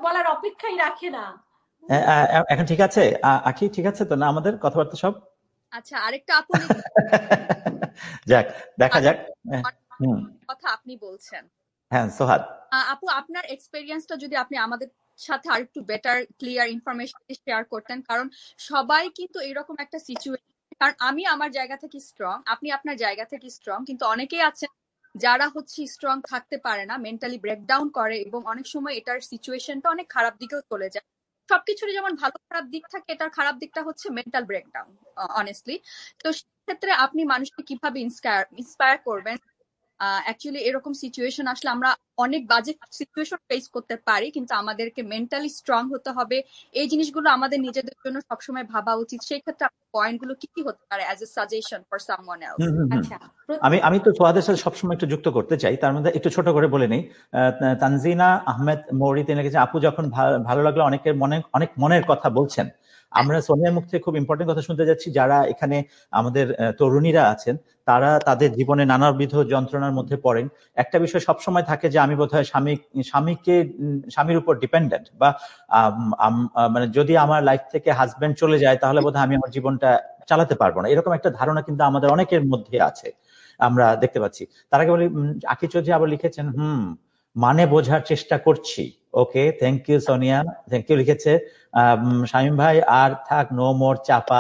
বলার অপেক্ষাই রাখে না। এখন ঠিক আছে আখি, ঠিক আছে তো না আমাদের কথাবার্তা সব? আচ্ছা, আরেকটা আপু যাক, দেখা যাক। কথা আপনি বলছেন। হ্যাঁ সোহাদ আপু, আপনার এক্সপেরিয়েন্সটা যদি আপনি আমাদের সাথে আরেকটু বেটার ক্লিয়ার ইনফরমেশন শেয়ার করতেন, কারণ সবাই কিন্তু এরকম একটা সিচুয়েশন, কারণ আমি আমার জায়গা থেকে স্ট্রং, আপনি আপনার জায়গা থেকে স্ট্রং, কিন্তু অনেকেই আছেন যারা হচ্ছে স্ট্রং থাকতে পারে না, মেন্টালি ব্রেকডাউন করে, এবং অনেক সময় এটার সিচুয়েশনটা অনেক খারাপ দিকেও চলে যায়। সবকিছুরই যেমন ভালো খারাপ দিক থাকে, এটার খারাপ দিকটা হচ্ছে মেন্টাল ব্রেকডাউন অনেস্টলি। তো সেক্ষেত্রে আপনি মানুষকে কিভাবে ইন্সপায়ার করবেন? অ্যাকচুয়ালি এরকম সিচুয়েশন আসলে আমরা অনেক বাজে সিচুয়েশন ফেস করতে পারি, কিন্তু আমাদেরকে মেন্টালি স্ট্রং হতে হবে। এই জিনিসগুলো আমাদের নিজেদের জন্য সবসময় ভাবা উচিত। সেই ক্ষেত্রে পয়েন্ট গুলো কি কি হতে পারে as a suggestion for someone else? আচ্ছা, আমি তো সোহাদের সাথে সবসময় একটু যুক্ত করতে চাই, তার মধ্যে একটু ছোট করে বলে নেই। তানজিনা আহমেদ মৌরি তিনি লিখেছেন, আপু যখন ভালো লাগলো অনেকের অনেক মনের কথা বলছেন। আমরা সোনিয়ার মুখ থেকে খুব ইম্পর্টেন্ট কথা শুনতে যাচ্ছি। যারা এখানে আমাদের তরুণীরা আছেন, তারা তাদের জীবনে নানাবিধ যন্ত্রণার মধ্যে পড়েন। একটা বিষয় সবসময় থাকে যে আমি বোধহয় স্বামীর উপর ডিপেন্ডেন্ট, বা মানে যদি আমার লাইফ থেকে হাজবেন্ড চলে যায় তাহলে বোধহয় আমি আমার জীবনটা চালাতে পারবো না, এরকম একটা ধারণা কিন্তু আমাদের অনেকের মধ্যে আছে, আমরা দেখতে পাচ্ছি। তার আগে বলি, আকি চৌধুরী আবার লিখেছেন মানে বোঝার চেষ্টা করছি। ওকে, thank you Sonia, thank you লিখেছে শামীম ভাই। আর থাক, নো মোর চাপা।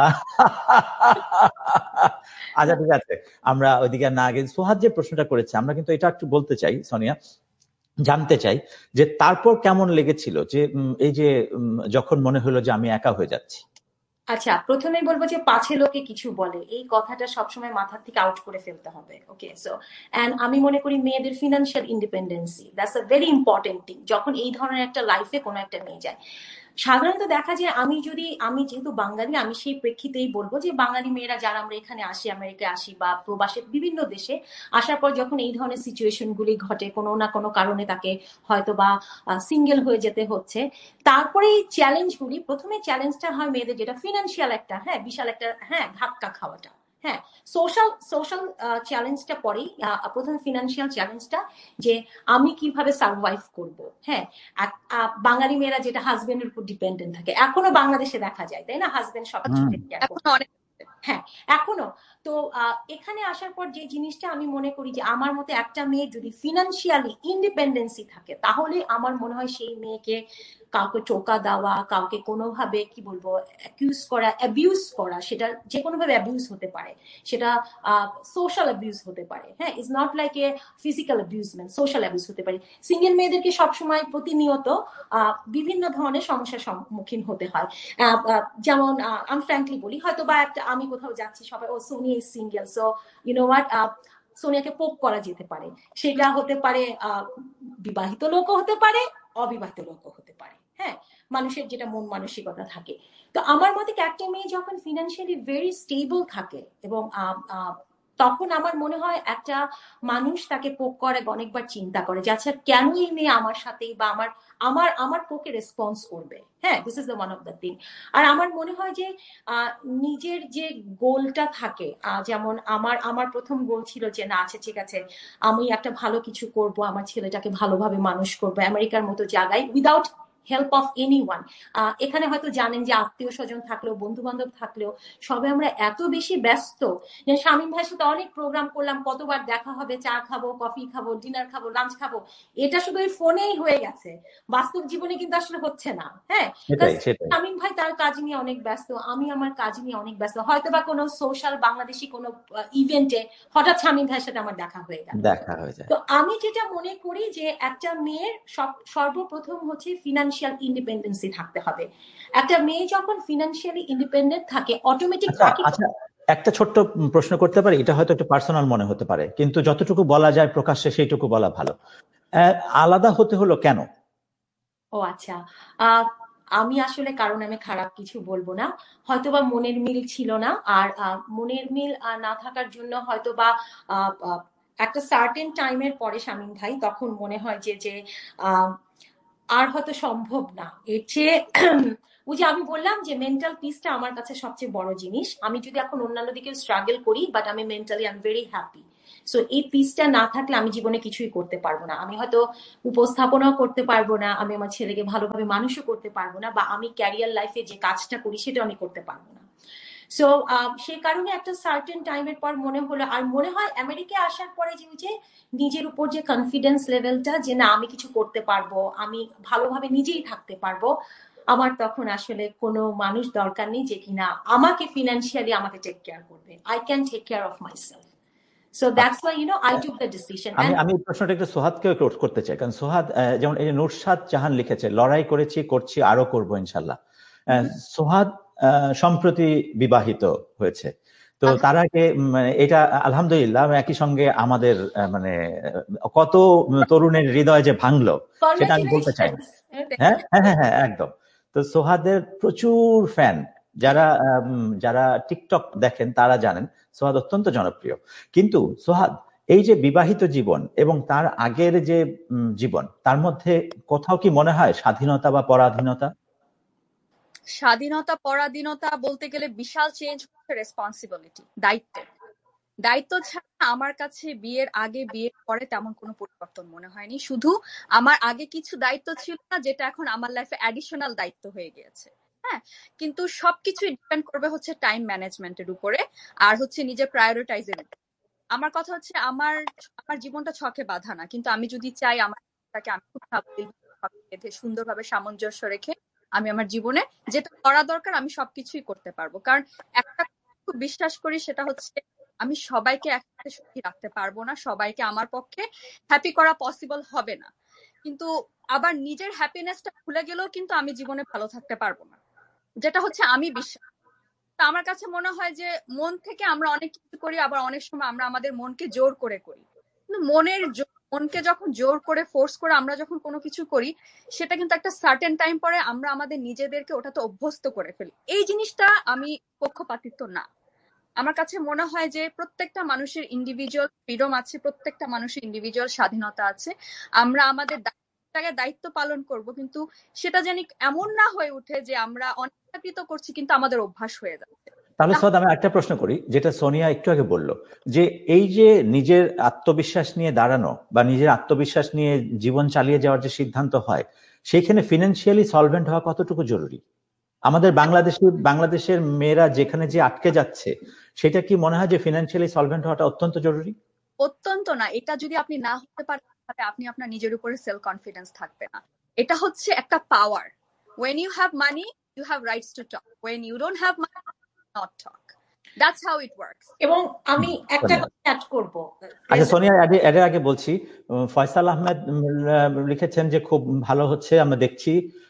আচ্ছা ঠিক আছে, আমরা ওইদিকে না গিয়ে সোহাদ যে প্রশ্নটা করেছে, আমরা কিন্তু এটা একটু বলতে চাই সোনিয়া, জানতে চাই যে তারপর কেমন লেগেছিল যে এই যে যখন মনে হলো যে আমি একা হয়ে যাচ্ছি। আচ্ছা, প্রথমে বলবো যে পাছে লোকে কিছু বলে, এই কথাটা সবসময় মাথার থেকে আউট করে ফেলতে হবে। ওকে, সো এন্ড আমি মনে করি মেয়েদের financial independency, that's a very important thing যখন এই ধরনের একটা লাইফে কোনো একটা মেয়ে যায়। সাধারণত দেখা যায়, আমি যেহেতু বাঙালি, আমি সেই প্রেক্ষিতেই বলবো যে বাঙালি মেয়েরা যারা আমরা এখানে আসি, আমেরিকায় আসি বা প্রবাসে বিভিন্ন দেশে আসার পর যখন এই ধরনের সিচুয়েশন গুলি ঘটে, কোনো না কোনো কারণে তাকে হয়তো বা সিঙ্গেল হয়ে যেতে হচ্ছে, তারপরে এই চ্যালেঞ্জগুলি, প্রথমে চ্যালেঞ্জটা হয় মেয়েদের যেটা ফিনান্সিয়াল একটা বিশাল একটা ধাক্কা খাওয়াটা। সোশ্যাল চ্যালেঞ্জটা পরেই, প্রথমে ফিনান্সিয়াল চ্যালেঞ্জটা, যে আমি কিভাবে সার্ভাইভ করব। বাঙালি মেয়েরা যেটা হাজবেন্ডের উপর ডিপেন্ডেন্ট থাকে, এখনো বাংলাদেশে দেখা যায়, তাই না? হাজবেন্ড সব এখনো। তো এখানে আসার পর যে জিনিসটা আমি মনে করি যে আমার মতে একটা মেয়ে যদি ফিনান্সিয়ালি ইন্ডিপেন্ডেন্সি থাকে, তাহলে আমার মনে হয় সেই মেয়েকে কাউকে টোকা দেওয়া, কাউকে কোনোভাবে কি বলবো অ্যাকিউজ করা, অ্যাবিউজ করা, সেটা যে কোনোভাবে অ্যাবিউজ হতে পারে, সেটা সোশ্যাল অ্যাবিউজ হতে পারে। Is not like a physical অ্যাবিউজমেন্ট, social abuse হতে পারে। সিঙ্গেল মেয়েদেরকে সবসময় প্রতিনিয়ত বিভিন্ন ধরনের সমস্যার সম্মুখীন হতে হয়। যেমন আমি ফ্র্যাঙ্কলি বলি, হয়তো বা একটা আমি কোথাও যাচ্ছি, সবাই ও Sonia is single, so you know what, সোনিয়াকে পোক করা যেতে পারে। সেটা হতে পারে বিবাহিত লোকও হতে পারে, অবিবাহিত লোকও হতে পারে। মানুষের যেটা মন মানসিকতা থাকে। তো আমার মতে একটা মেয়ে যখন ফিনান্সিয়ালি ভেরি স্টেবল থাকে, এবং তখন আমার মনে হয় একটা মানুষ তাকে পোক করে অনেকবার চিন্তা করে যে আচ্ছা কেন এই মেয়ে আমার সাথেই বা আমার পোকে রেসপন্স করবে। This is the one of the thing. আর আমার মনে হয় যে নিজের যে গোলটা থাকে, যেমন আমার প্রথম গোল ছিল যে না, আচ্ছা ঠিক আছে, আমি একটা ভালো কিছু করব, আমার ছেলেটাকে ভালোভাবে মানুষ করবো আমেরিকার মতো জায়গায়, উইদাউট হেল্প অফ এনিওয়ান। এখানে হয়তো জানেন যে আত্মীয় স্বজন থাকলেও, বন্ধু বান্ধব থাকলেও, সবাই আমরা এত বেশি ব্যস্ত যে শামীম ভাইয়ের সাথে অনেক প্রোগ্রাম করলাম, কতবার দেখা হবে, চা খাবো, কফি খাবো, ডিনার খাবো, লাঞ্চ খাবো, এটা শুধু ওই ফোনেই হয়ে গেছে, বাস্তব জীবনে কিন্তু আসলে হচ্ছে না। শামীম ভাই তার কাজ নিয়ে অনেক ব্যস্ত, আমি আমার কাজ নিয়ে অনেক ব্যস্ত, হয়তো বা কোনো সোশ্যাল বাংলাদেশি কোনো ইভেন্টে হঠাৎ শামীম ভাইয়ের সাথে আমার দেখা হয়ে গেল। তো আমি যেটা মনে করি যে একটা মেয়ের সর্বপ্রথম হচ্ছে ফিনান্সিয়াল ইন্ডিপেন্ডেন্সি থাকতে হবে। একটা মেয়ে যখন ফিনান্সিয়ালি ইন্ডিপেন্ডেন্ট থাকে, অটোমেটিক। আচ্ছা, একটা ছোট্ট প্রশ্ন করতে পারি? এটা হয়তো একটু পার্সোনাল মনে হতে পারে, কিন্তু যতটুকু বলা যায় প্রকাশ্যে সেইটুকু বলা ভালো। আলাদা হতে হলো কেন? ও আচ্ছা, আমি আসলে কারণ আমি খারাপ কিছু বলবো না, হয়তোবা মনের মিল ছিল না। আর মনের মিল না থাকার জন্য হয়তোবা একটা সার্টেন টাইমের পরে শামীম ভাই তখন মনে হয় যে আর হয়তো সম্ভব না। এর চেয়ে ওই যে আমি বললাম যে মেন্টাল পিসটা আমার কাছে সবচেয়ে বড় জিনিস। আমি যদি এখন অন্যান্য দিকে স্ট্রাগল করি, বাট আমি mentally I am very happy. So এই পিসটা না থাকলে আমি জীবনে কিছুই করতে পারবো না। আমি হয়তো উপস্থাপনাও করতে পারবো না, আমি আমার ছেলেকে ভালোভাবে মানুষও করতে পারবো না, বা আমি ক্যারিয়ার লাইফে যে কাজটা করি সেটা আমি করতে পারবো না। সো সেই কারণে একটা সার্টেন টাইমের পর মনে হলো, আর মনে হয় আমেরিকায় আসার পরে যে নিজের উপর যে কনফিডেন্স লেভেলটা, যে না আমি কিছু করতে পারবো, আমি ভালোভাবে নিজেই থাকতে পারবো, আমার তখন আসলে কোনো মানুষ দরকার নেই যে কিনা আমাকে ফিনান্সিয়ালি আমাকে টেক কেয়ার করবে। I can take care of myself. So that's why I took the decision. আমি এই প্রশ্নটা একটু সোহাদকেও করতে চাই, কারণ সোহাদ যেমন এই যে নুরশাদ জাহান লিখেছে, লড়াই করেছি, করছি, আরো করবো ইনশাল্লাহ। সোহাদ সম্প্রতি বিবাহিত হয়েছে, তো তার আগে এটা আলহামদুলিল্লাহ একই সঙ্গে আমাদের মানে কত তরুণের হৃদয় যে ভাঙলো সেটা আমি বলতে চাই না। হ্যাঁ হ্যাঁ হ্যাঁ হ্যাঁ একদম। তো সোহাদের প্রচুর ফ্যান, যারা টিকটক দেখেন তারা জানেন সোহাদ অত্যন্ত জনপ্রিয়। কিন্তু সোহাদ এই যে বিবাহিত জীবন এবং তার আগের যে জীবন, তার মধ্যে কোথাও কি মনে হয় স্বাধীনতা বা পরাধীনতা? স্বাধীনতা পরাধীনতা বলতে গেলে বিশাল চেঞ্জ হচ্ছে রেসপন্সিবিলিটি, দায়িত্ব ছাড়া আমার কাছে বিয়ের আগে বিয়ের পরে তেমন কোনো পরিবর্তন মনে হয়নি। শুধু আমার আগে কিছু দায়িত্ব ছিল না যেটা এখন আমার লাইফে অ্যাডিশনাল দায়িত্ব হয়ে গিয়েছে। হ্যাঁ, কিন্তু সবকিছুই ডিপেন্ড করবে হচ্ছে টাইম ম্যানেজমেন্টের উপরে আর হচ্ছে নিজের প্রায়োরিটাইজের উপরে। আমার কথা হচ্ছে আমার জীবনটা ছকে বাঁধা না, কিন্তু আমি যদি চাই আমার জীবনটাকে আমি খুব বেঁধে সুন্দরভাবে সামঞ্জস্য রেখে আমি আমার জীবনে যেটা করা দরকার আমি সবকিছুই করতে পারবো। কারণ একটা খুব বিশ্বাস করি, সেটা হচ্ছে আমি সবাইকে একসাথে সুখী রাখতে পারবো না, সবাইকে আমার পক্ষে হ্যাপি করা পসিবল হবে না, কিন্তু আবার নিজের হ্যাপিনেসটা ভুলে গেলেও কিন্তু আমি জীবনে ভালো থাকতে পারবো না, যেটা হচ্ছে আমি বিশ্বাস। আমার কাছে মনে হয় যে মন থেকে আমরা অনেক কিছু করি, আবার অনেক সময় আমরা আমাদের মনকে জোর করে করি, কিন্তু মনকে যখন জোর করে ফোর্স করে আমরা যখন কোনো কিছু করি, সেটা কিন্তু একটা সার্টেন টাইম পরে আমরা আমাদের নিজেদেরকে ওটাতে অভ্যস্ত করে ফেলি। এই জিনিসটা আমি পক্ষপাতিত্ব না। আমার কাছে মনে হয় যে প্রত্যেকটা মানুষের ইন্ডিভিজুয়াল ফ্রিডম আছে, প্রত্যেকটা মানুষের ইন্ডিভিজুয়াল স্বাধীনতা আছে। আমরা আমাদের দায়িত্ব পালন করব, কিন্তু সেটা জানি এমন না হয়ে উঠে যে আমরা অনিচ্ছাকৃত করছি কিন্তু আমাদের অভ্যাস হয়ে যাচ্ছে। তাহলে সোহাদ আমি একটা প্রশ্ন করি, যেটা সোনিয়া একটু আগে বলল, যে এই যে নিজের আত্মবিশ্বাস নিয়ে দাঁড়ানো বা নিজের আত্মবিশ্বাস নিয়ে জীবন চালিয়ে যাওয়ার যে সিদ্ধান্ত হয়, সেখানে ফিনান্সিয়ালি সলভেন্ট হওয়া কতটুকু জরুরি? আমাদের বাংলাদেশের মেয়েরা যেখানে যে আটকে যাচ্ছে, সেটা কি মনে হয় যে ফিনান্সিয়ালি সলভেন্ট হওয়াটা অত্যন্ত জরুরি? অত্যন্ত না। এটা যদি আপনি না হতে পারেন তাহলে আপনি আপনার নিজের উপরে সেলফ কনফিডেন্স থাকবে না। এটা হচ্ছে একটা পাওয়ার। when you have money you have rights to talk, when you don't have money not talk. That's how it works. এবং আমি একটা কথা অ্যাড করব। আচ্ছা সোনিয়া, এর আগে বলছি, ফয়সাল আহমেদ লিখেছেন যে খুব ভালো হচ্ছে, আমরা দেখছি।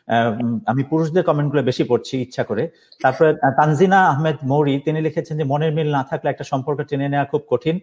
আমি পুরুষদের কমেন্টগুলো বেশি পড়ছি ইচ্ছা করে। তারপরে তানজিনা আহমেদ মৌরি তিনি লিখেছেন যে মনের মিল না থাকলে একটা সম্পর্ক টেনে নেওয়া খুব কঠিন।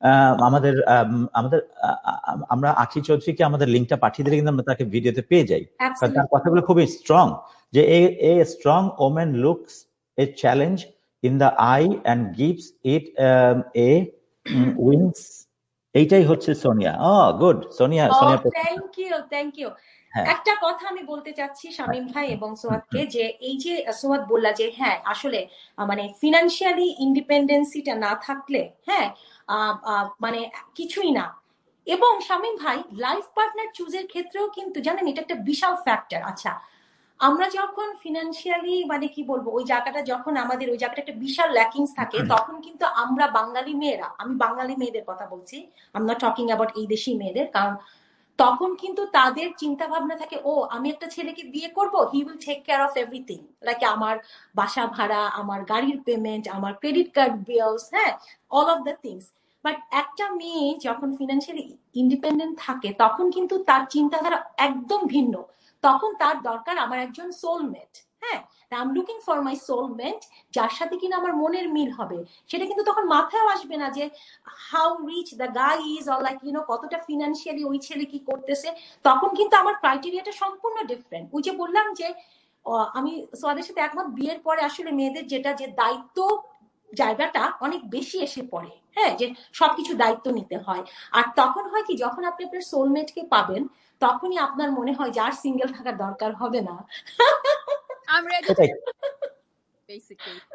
আমরা আখি চৌধুরীকে আমাদের লিঙ্কটা পাঠিয়ে দিলে কিন্তু আমরা তাকে ভিডিওতে পেয়ে যাই, কারণ তার কথাগুলো খুবই স্ট্রং, যে a strong women looks A challenge in the I and gives it A wings. এইটাই হচ্ছে Sonia. Good Sonia. Thank you. একটা কথা আমি বলতে চাচ্ছি শামীম ভাই এবং সোয়াদকে, যে এই যে সোয়াদ বললা যে হ্যাঁ আসলে মানে ফিনান্সিয়ালি ইন্ডিপেন্ডেন্সিটা না থাকলে হ্যাঁ মানে কিছুই না। এবং শামীম ভাই লাইফ পার্টনার চুজের ক্ষেত্রেও কিন্তু জানেন এটা একটা বিশাল ফ্যাক্টর। আচ্ছা, আমরা যখন ফিনান্সিয়ালি মানে কি বলবো ওই জায়গাটা যখন আমাদের ওই জায়গাটা একটা বিশাল ল্যাকিংস থাকে, তখন কিন্তু আমরা বাঙালি মেয়েরা, আমি বাঙালি মেয়েদের কথা বলছি, I am not talking about এই দেশি মেয়েদের, কারণ তখন কিন্তু তাদের চিন্তা ভাবনা থাকে, ও আমি একটা ছেলেকে বিয়ে করব, he will take care of everything, like আমার বাসা ভাড়া, আমার গাড়ির পেমেন্ট, আমার ক্রেডিট কার্ড বিলস, হ্যাঁ all of the things. But একটা মেয়ে যখন ফিনান্সিয়ালি ইন্ডিপেন্ডেন্ট থাকে তখন কিন্তু তার চিন্তাধারা একদম ভিন্ন। তখন তার দরকার আমার একজন সোলমেট। হ্যাঁ, I am looking for my soulmate, যার সাথে কিনা আমার মনের মিল হবে। সেটা কিন্তু তখন মাথায় আসবে না যে how reach the guy is, or like কতটা ফিনান্সিয়ালি ওই ছেলে কি করতেছে। তখন কিন্তু আমার ক্রাইটেরিয়াটা সম্পূর্ণ ডিফারেন্ট। ওই যে বললাম যে আমি সোয়াদের সাথে একমত, বিয়ের পরে আসলে মেয়েদের যেটা যে দায়িত্ব জায়গাটা অনেক বেশি এসে পড়ে, হ্যাঁ, যে সবকিছু দায়িত্ব নিতে হয়। আর তখন হয় কি, যখন আপনি আপনার সোলমেটকে পাবেন তখনই আপনার মনে হয় যে আর সিঙ্গেল থাকার দরকার হবে না। I'm ready basically.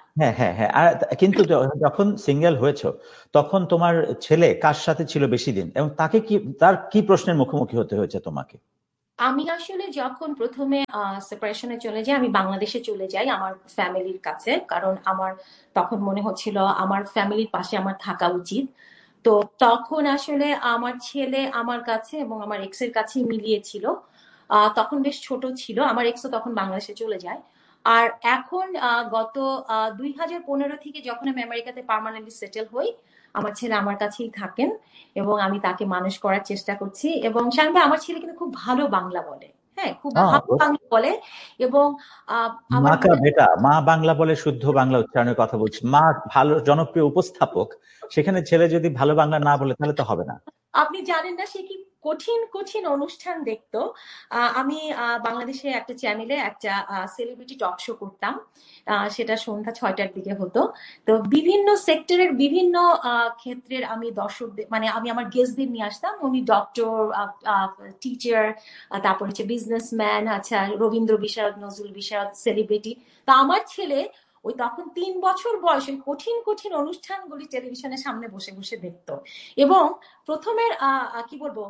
হ্যাঁ হ্যাঁ হ্যাঁ। আর কিন্তু যখন সিঙ্গেল হয়েছো তখন তোমার ছেলে কার সাথে ছিল বেশি দিন এবং তার কি প্রশ্নের মুখোমুখি হতে হয়েছে তোমাকে? আমি আসলে যখন প্রথমে সেপারেশনে চলে যাই, আমি বাংলাদেশে চলে যাই আমার ফ্যামিলির কাছে, কারণ আমার তখন মনে হচ্ছিল আমার ফ্যামিলির পাশে আমার থাকা উচিত। তো তখন আসলে আমার ছেলে আমার কাছে এবং আমার এক্স এর কাছে মিলিয়েছিল। তখন বেশ ছোট ছিল, আমার এক্সও তখন বাংলাদেশে চলে যায়। আর এখন গত 2015 থেকে যখন আমি আমেরিকাতে পার্মানেন্টলি সেটেল হই, আমার ছেলে আমার কাছেই থাকেন এবং আমি তাকে মানুষ করার চেষ্টা করছি। এবং শামীম ভাই, আমার ছেলে কিন্তু খুব ভালো বাংলা বলে। হ্যাঁ, খুব ভালো হ্যাঁ, বাংলা বলে। এবং আমার মা কা মনে বেটা, মা বাংলা বলে শুদ্ধ বাংলা উচ্চারণের কথা বলছি। মা ভালো জনপ্রিয় উপস্থাপক, সেখানে ছেলে যদি ভালো বাংলা না বলে তাহলে তো হবে না। আপনি জানেন না সে কি কঠিন কঠিন অনুষ্ঠান দেখতো। আমি বাংলাদেশে একটা চ্যানেলে একটা সেলিব্রিটি টক শো করতাম। সেটা সন্ধ্যা 6টার দিকে হতো। তো বিভিন্ন সেক্টরের বিভিন্ন ক্ষেত্রের আমি দর্শকদের, মানে আমি আমার গেস্টদের নিয়ে আসতাম। উনি ডক্টর, টিচার, তারপর হচ্ছে বিজনেসম্যান, আচ্ছা রবীন্দ্র বিশারদ, নজরুল বিশারদ, সেলিব্রিটি। তা আমার ছেলে ওই তখন 3 বছর বয়সে কঠিন কঠিন অনুষ্ঠানগুলি টেলিভিশনের সামনে বসে বসে দেখতো। এবং প্রথমের কি বলবো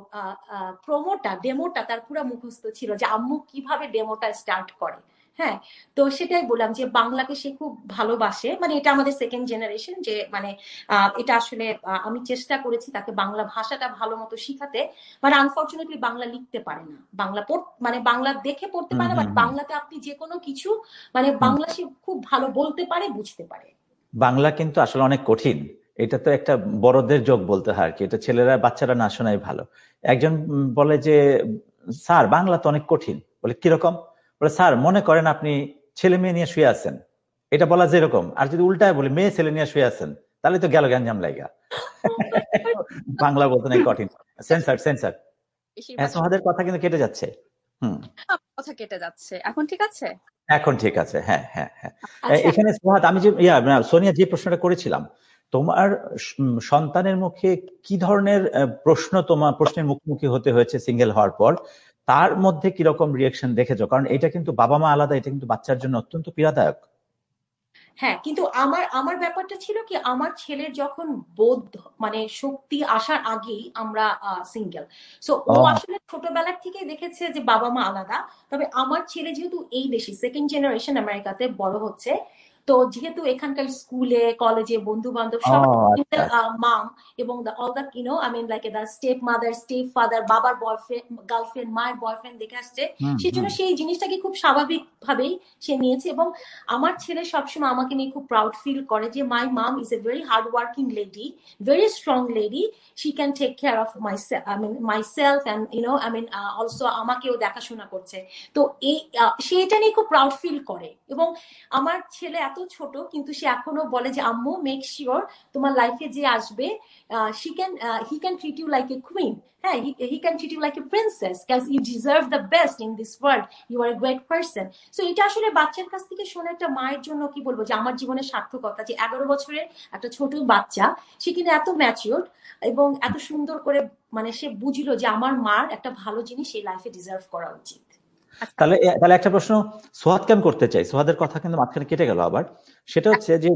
ডেমোটা তার পুরো মুখস্থ ছিল, যে আম্মু কিভাবে ডেমোটা স্টার্ট করে। হ্যাঁ, তো সেটাই বললাম যে বাংলাকে সে খুব ভালোবাসে। মানে এটা আমাদের সেকেন্ড জেনারেশন, যে মানে এটা আসলে আমি চেষ্টা করেছি তাকে বাংলা ভাষাটা ভালো মতো শিখাতে। মানে আনফর্চুনেটলি বাংলা লিখতে পারে না, মানে বাংলা দেখে পড়তে হুম পারে না, হুম বাট হুম বাংলাতে আপনি যে কোনো কিছু, মানে হুম। বাংলা সে খুব ভালো বলতে পারে, বুঝতে পারে। বাংলা কিন্তু আসলে অনেক কঠিন। এটা তো একটা বড়দের যোগ বলতে হয় আর কি, এটা ছেলেরা বাচ্চারা না শোনাই ভালো। একজন বলে যে, স্যার বাংলা তো অনেক কঠিন। বলে কিরকম? বলে স্যার মনে করেন আপনি ছেলে মেয়ে নিয়ে শুয়ে আছেন, এটা বলা যেরকম, আর যদি উল্টায় বলি মেয়ে ছেলে নিয়ে শুয়ে আছেন, তাহলে তো গেল গ্যাঞ্জাম লাগা। বাংলা বলতে নাকি কঠিন। Sensor sensor. বেশিরভাগ সোহাদের কথা কিন্তু কেটে যাচ্ছে। হুম। কথা কেটে যাচ্ছে, এখন ঠিক আছে? এখন ঠিক আছে, হ্যাঁ হ্যাঁ হ্যাঁ। আচ্ছা, এখানে সোহাদ, আমি যে সোনিয়া যে প্রশ্নটা করেছিলাম, তোমার সন্তানের মুখে কি ধরনের প্রশ্নের মুখোমুখি হতে হয়েছে সিঙ্গেল হওয়ার পর, তার মধ্যে কিরকম রিয়েকশন দেখেছো? কারণ এটা কিন্তু বাবা মা আলাদা, এটা কিন্তু বাচ্চার জন্য অত্যন্ত পীড়াদায়ক। হ্যাঁ, কিন্তু আমার আমার ব্যাপারটা ছিল কি, আমার ছেলের যখন বোধ, মানে শক্তি আসার আগেই আমরা সিঙ্গেল। সো ও ও আসলে ছোটবেলার থেকেই দেখেছে যে বাবা মা আলাদা। তবে আমার ছেলে যেহেতু এই দেশে সেকেন্ড জেনারেশন আমেরিকাতে বড় হচ্ছে, তো যেহেতু এখানকার স্কুলে কলেজে বন্ধু বান্ধব ও সবাই আচ্ছা। সিঙ্গেল মাম, এবং all the I mean like the step mother, step father, বাবার বয়ফ্রেন্ড, গার্লফ্রেন্ড, মায়ের বয়ফ্রেন্ড দেখে আসছে। হুম সেজন্য হুম সেই জিনিসটাকে খুব স্বাভাবিক ভাবেই সে নিয়েছে। এবং আমার ছেলে সবসময় আমাকে নিয়ে খুব প্রাউড ফিল করে যে মাই মাম is a very hard working lady, very strong lady, she can take care of myself and also আমাকেও দেখাশোনা করছে। তো এই সে এটা নিয়ে খুব প্রাউড ফিল করে। এবং আমার ছেলে এত ছোট কিন্তু সে এখনো বলে যে আম্মু মেক শিওর তোমার লাইফে যে আসবে he can treat you like a queen. হ্যাঁ, he can treat you like a princess, because you deserve the best in this world, you R a great person. So এটা আসলে বাচ্চার কাছ থেকে শোনা একটা মায়ের জন্য কি বলবো, যে আমার জীবনের সার্থকতা, যে 11 বছরের একটা ছোট বাচ্চা, সে কিন্তু এত ম্যাচিওর এবং এত সুন্দর করে, মানে সে বুঝলো যে আমার মার একটা ভালো জিনিস এই লাইফে ডিজার্ভ করা উচিত। আচ্ছা, তাহলে তাহলে একটা প্রশ্ন সোহাদকে আমি করতে চাই। সোহাদের কথা কিন্তু মাঝখানে কেটে গেল আবার। সেটা হচ্ছে যে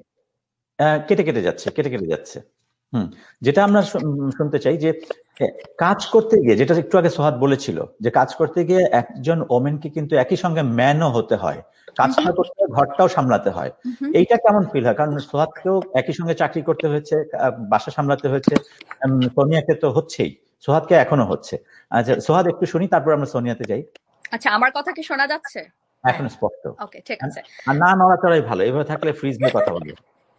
কেটে কেটে যাচ্ছে, কেটে কেটে যাচ্ছে। হুম। যেটা আমরা শুনতে চাই যে কাজ করতে গিয়ে, যেটা একটু আগে সোহাদ বলেছিল, যে কাজ করতে গিয়ে একজন ওমেনকে কিন্তু একই সঙ্গে ম্যানও হতে হয়, কাজটা করতে হয়, ঘরটাও সামলাতে হয়। এইটা কেমন ফিল হয়? কারণ সোহাদকেও একই সঙ্গে চাকরি করতে হয়েছে, বাসা সামলাতে হয়েছে, সোনিয়াকে তো হচ্ছেই, সোহাদকে এখনো হচ্ছে। আচ্ছা সোহাদ একটু শুনি, তারপর আমরা সোনিয়াতে যাই। আচ্ছা, আমার কথা কি শোনা যাচ্ছে? হ্যাঁ, এখন স্পষ্ট। ওকে, ঠিক আছে। আর না নড়াচড়াই ভালো, এভাবে থাকলে ফ্রিজ হয়ে কথা বলবে।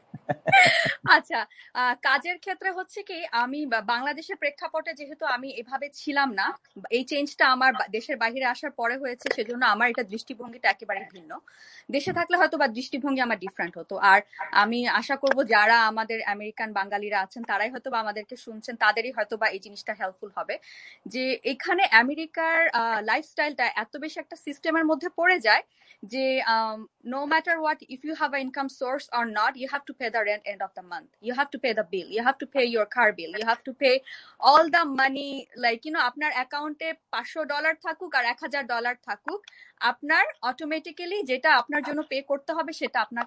আচ্ছা, কাজের ক্ষেত্রে হচ্ছে কি, আমি বাংলাদেশের প্রেক্ষাপটে যেহেতু আমি এভাবে ছিলাম না, এই চেঞ্জটা আমার দেশের বাইরে আসার পরে হয়েছে, সেজন্য আমার এটা দৃষ্টিভঙ্গিটা একেবারে ভিন্ন। দেশে থাকলে হয়তো বা দৃষ্টিভঙ্গি আমার ডিফারেন্ট হতো। আর আমি আশা করব যারা আমাদের আমেরিকান বাঙালিরা আছেন তারাই হয়তো বা আমাদেরকে শুনছেন, তাদেরই হয়তো বা এই জিনিসটা হেল্পফুল হবে। যে এখানে আমেরিকার লাইফস্টাইলটা এত বেশি একটা সিস্টেমের মধ্যে পড়ে যায় যে no matter what, if you have an income source or not, you have to pay the rent end of the month, you have to pay the bill, you have to pay your car bill, you have to pay all the money, like আপনার অ্যাকাউন্টে $500 থাকুক আর $1000 থাকুক, আপনার automatically যেটা আপনার জন্য pay করতে হবে সেটা আপনার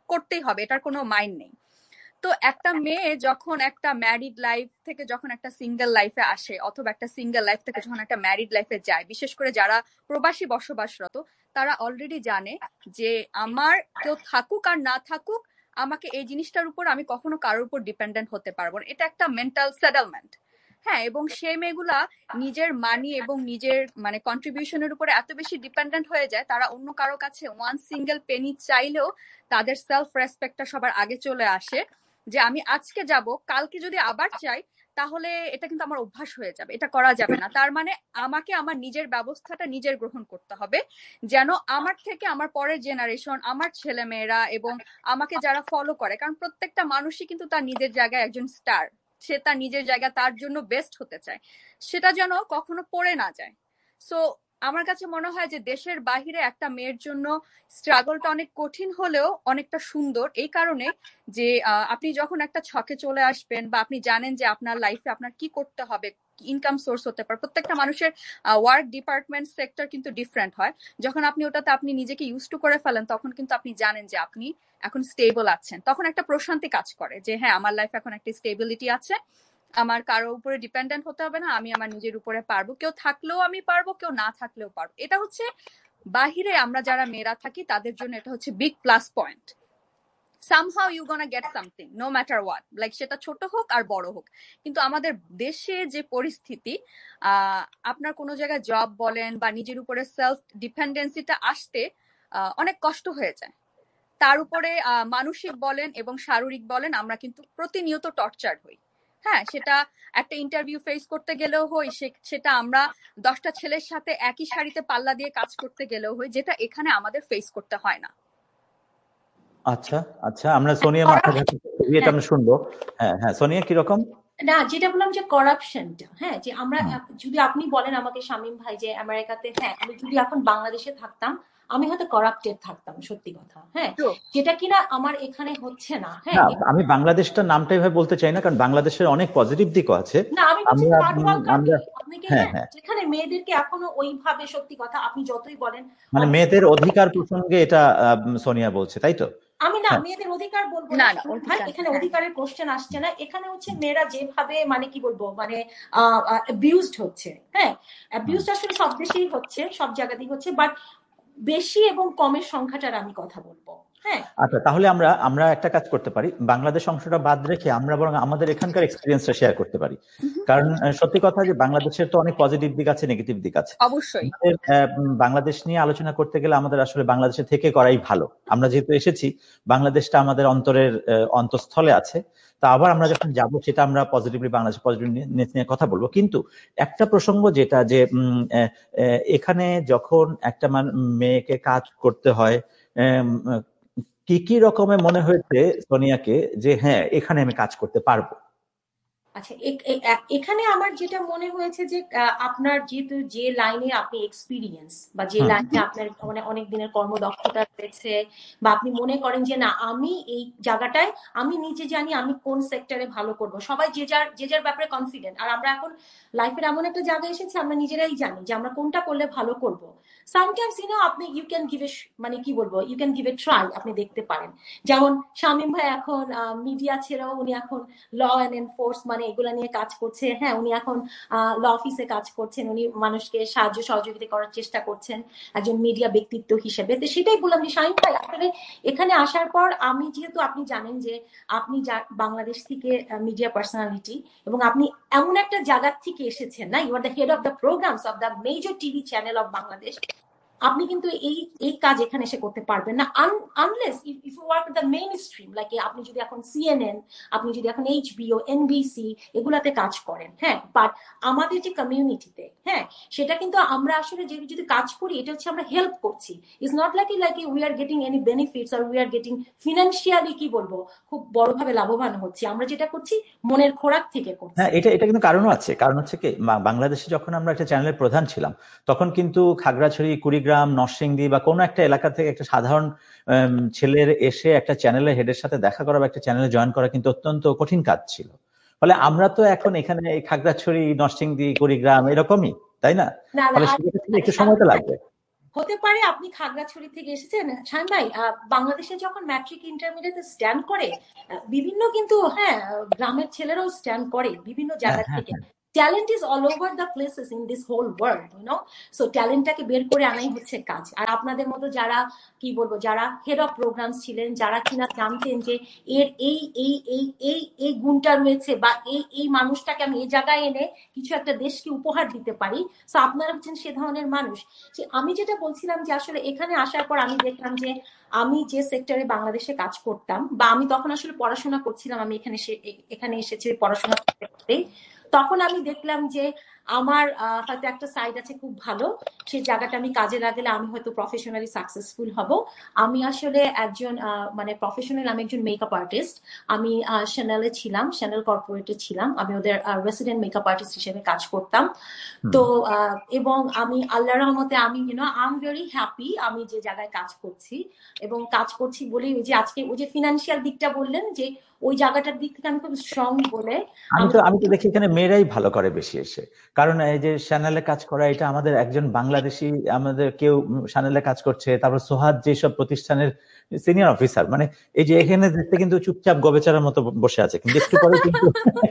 করতেই হবে, এটার কোনো মাইন্ড নেই। তো একটা মেয়ে যখন একটা ম্যারিড লাইফ থেকে যখন একটা সিঙ্গেল লাইফে আসে, অথবা একটা সিঙ্গেল লাইফ থেকে যখন একটা ম্যারিড লাইফে যায়, বিশেষ করে যারা প্রবাসী বসবাসরত, তারা অলরেডি জানে যে আমার কেউ থাকুক আর না থাকুক, আমাকে এই জিনিসটার উপর আমি কখনো কারোর উপর ডিপেন্ডেন্ট হতে পারবো না। এটা একটা মেন্টাল সেটেলমেন্ট। হ্যাঁ, এবং সেই মেয়েগুলা নিজের মানি এবং নিজের মানে কন্ট্রিবিউশনের উপরে এত বেশি ডিপেন্ডেন্ট হয়ে যায়, তারা অন্য কারো কাছে ওয়ান সিঙ্গেল পেনি চাইলেও তাদের সেলফ রেসপেক্টটা সবার আগে চলে আসে, যে আমি আজকে যাব, কালকে যদি আবার চাই তাহলে এটা কিন্তু আমার অভ্যাস হয়ে যাবে, এটা করা যাবে না। তার মানে আমাকে আমার নিজের ব্যবস্থাটা নিজের গ্রহণ করতে হবে, যেন আমার থেকে আমার পরের জেনারেশন, আমার ছেলে মেয়েরা এবং আমাকে যারা ফলো করে, কারণ প্রত্যেকটা মানুষই কিন্তু তার নিজের জায়গায় একজন স্টার, সে তার নিজের জায়গা তার জন্য বেস্ট হতে চায়, সেটা যেন কখনো পড়ে না যায়। সো আমার কাছে মনে হয় যে দেশের বাহিরে একটা মেয়ের জন্য স্ট্রাগলটা অনেক কঠিন হলেও অনেকটা সুন্দর, এই কারণে যে আপনি যখন একটা ছকে চলে আসবেন বা আপনি জানেন যে আপনার লাইফে আপনার কি করতে হবে, ইনকাম সোর্স হতে পারে, প্রত্যেকটা মানুষের ওয়ার্ক ডিপার্টমেন্ট সেক্টর কিন্তু ডিফারেন্ট হয়। যখন আপনি ওটাতে আপনি নিজেকে ইউজ টু করে ফেলেন, তখন কিন্তু আপনি জানেন যে আপনি এখন স্টেবল আছেন, তখন একটা প্রশান্তি কাজ করে যে হ্যাঁ, আমার লাইফে এখন একটা স্টেবিলিটি আছে, আমার কারো উপরে ডিপেন্ডেন্ট হতে হবে না, আমি আমার নিজের উপরে পারবো, কেউ থাকলেও আমি পারবো, কেউ না থাকলেও পারবো। এটা হচ্ছে বাহিরে আমরা যারা মেয়েরা থাকি তাদের জন্য এটা হচ্ছে big plus point. somehow you gonna get something no matter what, like সেটা ছোট হোক আর বড় হোক। কিন্তু আমাদের দেশে যে পরিস্থিতি, আপনার কোনো জায়গায় জব বলেন বা নিজের উপরে সেলফ ডিপেন্ডেন্সিটা আসতে অনেক কষ্ট হয়ে যায়। তার উপরে মানসিক বলেন এবং শারীরিক বলেন, আমরা কিন্তু প্রতিনিয়ত টর্চার হই। হ্যাঁ, সেটা একটা ইন্টারভিউ ফেস করতে গেলেও হই, সেটা আমরা 10টা ছেলের সাথে একই শাড়িতে পাল্লা দিয়ে কাজ করতে গেলেও হই, যেটা এখানে আমাদের ফেস করতে হয় না। আচ্ছা আচ্ছা, আমরা সোনিয়া মাথাঘাটি এটা আমরা শুনবো। হ্যাঁ হ্যাঁ, সোনিয়া কিরকম? না, যেটা বললাম যে করাপশনটা, হ্যাঁ, যে আমরা যদি আপনি বলেন আমাকে শামীম ভাই যে আমেরিকাতে, হ্যাঁ, আমি যদি এখন বাংলাদেশে থাকতাম আমি হয়তো করাপ্টেড থাকতাম, সত্যি কথা, হ্যাঁ, যেটা কিনা আমার এখানে হচ্ছে না। হ্যাঁ, আমি বাংলাদেশটা নামটা এভাবে বলতে চাই না, কারণ বাংলাদেশের অনেক পজিটিভ দিকও আছে। না, আমি বলছি আপনাকে, হ্যাঁ, যেখানে মেয়েদেরকে এখনো ওইভাবে, সত্যি কথা, আপনি যতই বলেন, মানে মেয়েদের অধিকার প্রসঙ্গে এটা সোনিয়া বলছে, তাই তো? আমি না মেয়েদের অধিকার বলবো না ভাই, এখানে অধিকারের কোশ্চেন আসছে না, এখানে হচ্ছে মেয়েরা যেভাবে মানে কি বলবো মানে অ্যাবিউজড হচ্ছে। হ্যাঁ, অ্যাবিউজড আসলে সব দেশেই হচ্ছে, সব জায়গাতেই হচ্ছে, বাট বেশি এবং কমের সংখ্যাটার আমি কথা বলবো। আচ্ছা, তাহলে আমরা একটা কাজ করতে পারি, বাংলাদেশ অংশটা বাদ রেখে আমরা বরং আমাদের এখানকার এক্সপেরিয়েন্সটা শেয়ার করতে পারি। কারণ সত্যি কথা যে বাংলাদেশের তো অনেক পজিটিভ দিক আছে, নেগেটিভ দিক আছে। অবশ্যই বাংলাদেশ নিয়ে আলোচনা করতে গেলে আমাদের আসলে বাংলাদেশে থেকে করাই ভালো। আমরা যেহেতু এসেছি, বাংলাদেশটা আমাদের অন্তরের অন্তঃস্থলে আছে, তা আবার আমরা যখন যাব সেটা আমরা পজিটিভলি বাংলাদেশ পজিটিভ নিয়ে কথা বলবো। কিন্তু একটা প্রসঙ্গ যেটা যে এখানে যখন একটা মেয়েকে কাজ করতে হয়, কি কি রকমের মনে হয়েছে সোনিয়াকে যে হ্যাঁ এখানে আমি কাজ করতে পারবো? আচ্ছা, এখানে আমার যেটা মনে হয়েছে যে আপনার যেহেতু যে লাইনে আপনি এক্সপিরিয়েন্স বা যে লাইনে আপনার মানে অনেক দিনের কর্মদক্ষতা রয়েছে, বা আপনি মনে করেন যে না আমি এই জায়গাটায় আমি নিজে জানি আমি কোন সেক্টরে ভালো করব, সবাই যে যার ব্যাপারে কনফিডেন্ট। আর আমরা এখন লাইফের এমন একটা জায়গায় এসেছি আমরা নিজেরাই জানি যে আমরা কোনটা করলে ভালো করব। সামটাইমস আপনি ইউ ক্যান গিভ এ মানে কি বলবো you can give a try, আপনি দেখতে পারেন। যেমন শামীম ভাই এখন মিডিয়া ছেড়েও উনি এখন ল অ্যান্ড এনফোর্স মানে এগুলা নিয়ে কাজ করছে। হ্যাঁ, উনি এখন ল অফিসে কাজ করছেন, উনি মানুষকে সাহায্য সহযোগিতা করার চেষ্টা করছেন একজন মিডিয়া ব্যক্তিত্ব হিসেবে। তো সেটাই বললাম যে শামীম ভাই আসলে এখানে আসার পর আমি, যেহেতু আপনি জানেন যে আপনি বাংলাদেশ থেকে মিডিয়া পার্সোনালিটি, এবং আপনি এমন একটা জায়গা থেকে এসেছেন না, you are the head of the programs of the major TV channel of Bangladesh, আপনি কিন্তু এই কাজ এখানে এসে করতে পারবেন না unless if you work the main stream, like আপনি যদি এখন সিএনএন, আপনি যদি এখন এইচবিও, এনবিসি এগুলাতে কাজ করেন। হ্যাঁ, বাট আমাদের যে কমিউনিটিতে, হ্যাঁ, সেটা কিন্তু আমরা আসলে যদি কাজ করি, এটা হচ্ছে আমরা হেল্প করছি। It's not like we are getting any benefits or we are getting financially কি বলবো খুব বড়ভাবে লাভবান হচ্ছি। আমরা যেটা করছি মনের খোরাক থেকে করছি। হ্যাঁ, এটা কিন্তু কারণও আছে। কারণ হচ্ছে কি, বাংলাদেশে যখন আমরা একটা চ্যানেলের প্রধান ছিলাম, তখন কিন্তু খাগড়াছড়ি, কুড়িগ্রাম, নরসিংদী বা কোনো একটা এলাকা থেকে একটা সাধারণ ছেলের এসে একটা চ্যানেলের হেডের সাথে দেখা করা বা একটা চ্যানেলে জয়েন করা কিন্তু অত্যন্ত কঠিন কাজ ছিল। ফলে আমরা তো এখন এখানে খাগড়াছড়ি, নরসিংদী, কুড়িগ্রাম এরকমই, তাই না? ফলে সেটা একটু সময় তো লাগবে। হতে পারে আপনি খাগড়াছড়ি থেকে এসেছেন শাহিন ভাই। বাংলাদেশে যখন ম্যাট্রিক ইন্টারমিডিয়েটে স্ট্যান্ড করে বিভিন্ন কিন্তু হ্যাঁ গ্রামের ছেলেরাও স্ট্যান্ড করে বিভিন্ন হ্যাঁ জায়গা হ্যাঁ থেকে। Talent is all over the places in this whole world, so ট্যালেন্টটাকে বের করে আনাই হচ্ছে কাজ। আর আপনাদের মতো যারা কি বলবো যারা হেড অফ প্রোগ্রামস ছিলেন, যারা কিনা জানতেন যে এর এই এই এই এই এই গুণটা রয়েছে বা এই মানুষটাকে আমি এই জায়গায় এনে কিছু একটা দেশকে উপহার দিতে পারি, সো আপনারা হচ্ছেন সে ধরনের মানুষ। আমি যেটা বলছিলাম যে আসলে এখানে আসার পর আমি দেখলাম যে আমি যে সেক্টরে বাংলাদেশে কাজ করতাম বা আমি তখন আসলে পড়াশোনা করছিলাম, আমি এখানে এসেছি পড়াশোনা করতে, তখন আমি দেখলাম যে আমার হয়তো একটা সাইড আছে খুব ভালো, সেই জায়গাটা আমি কাজে লাগালে আমি হয়তো প্রফেশনালি সাকসেসফুল হব। আমি আসলে একজন মানে প্রফেশনাল, আমি একজন মেকআপ আর্টিস্ট। আমি শ্যানেলে ছিলাম, শ্যানেল কর্পোরেটে ছিলাম, আমি ওদের রেসিডেন্ট মেকআপ আর্টিস্ট হিসেবে কাজ করতাম। তো এবং আমি আল্লাহর রহমতে আমি আই এম ভেরি হ্যাপি আমি যে জায়গায় কাজ করছি, এবং কাজ করছি বলেই ওই যে আজকে ওই যে ফিনান্সিয়াল দিকটা বললেন যে ওই জায়গাটার দিক থেকে আমি খুব স্ট্রং বলে আমি তো দেখি এখানে মেয়েরাই ভালো করে বেশি এসে, কারণ এই যে চ্যানেলে কাজ করা এটা আমাদের একজন বাংলাদেশি আমাদের কেউ চ্যানেলে কাজ করছে, তারপর সোহাদ যেসব প্রতিষ্ঠানের সিনিয়র অফিসার, মানে এই যে এখানে দেখতে কিন্তু চুপচাপ গবেচারার মতো বসে আছে, কিন্তু একটু পরে কিন্তু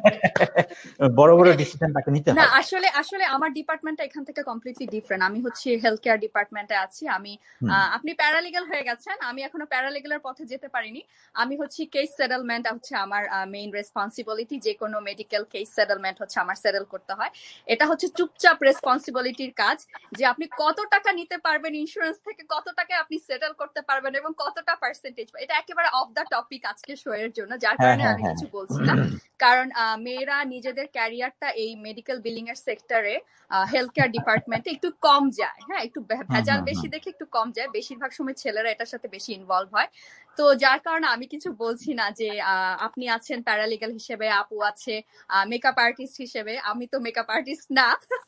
বড় বড় ডিসিশন তাকে নিতে না হয়। আসলে আমার ডিপার্টমেন্টটা এখান থেকে কমপ্লিটলি ডিফারেন্ট। আমি হচ্ছে হেলথ কেয়ার ডিপার্টমেন্টে আছি। আমি আপনি প্যারালিগ্যাল হয়ে গেছেন, আমি এখনো প্যারালিগ্যালের পথে যেতে পারিনি। আমি হচ্ছে কেস সেটেলমেন্ট হচ্ছে আমার মেইন রেসপন্সিবিলিটি। যে কোনো মেডিকেল কেস সেটেলমেন্ট হচ্ছে আমার সেটেল করতে হয়। এটা হচ্ছে চুপচাপ রেসপন্সিবিলিটির কাজ, যে আপনি কত টাকা নিতে পারবেন ইন্স্যুরেন্স থেকে, কত টাকা আপনি সেটেল করতে পারবেন এবং কতটা পার্সেন্টেজ। এটা একেবারে অফ দ্য টপিক আজকে শো এর জন্য, যার কারণে আমি কিছু বলছি না। কারণ মেয়েরা নিজেদের ক্যারিয়ারটা এই মেডিকেল বিলিং এর সেক্টরে হেলথ কেয়ার ডিপার্টমেন্টে একটু কম যায়, হ্যাঁ একটু ভেজাল বেশি দেখে একটু কম যায়। বেশিরভাগ সময় ছেলেরা এটার সাথে বেশি ইনভলভ হয়। তো যার কারণে আমি কিছু বলছি না যে আপনি আছেন প্যারালিগ্যাল হিসেবে, আপু আছে মেকআপ আর্টিস্ট হিসেবে, আমি তো মেকআপ আর্টিস্ট না।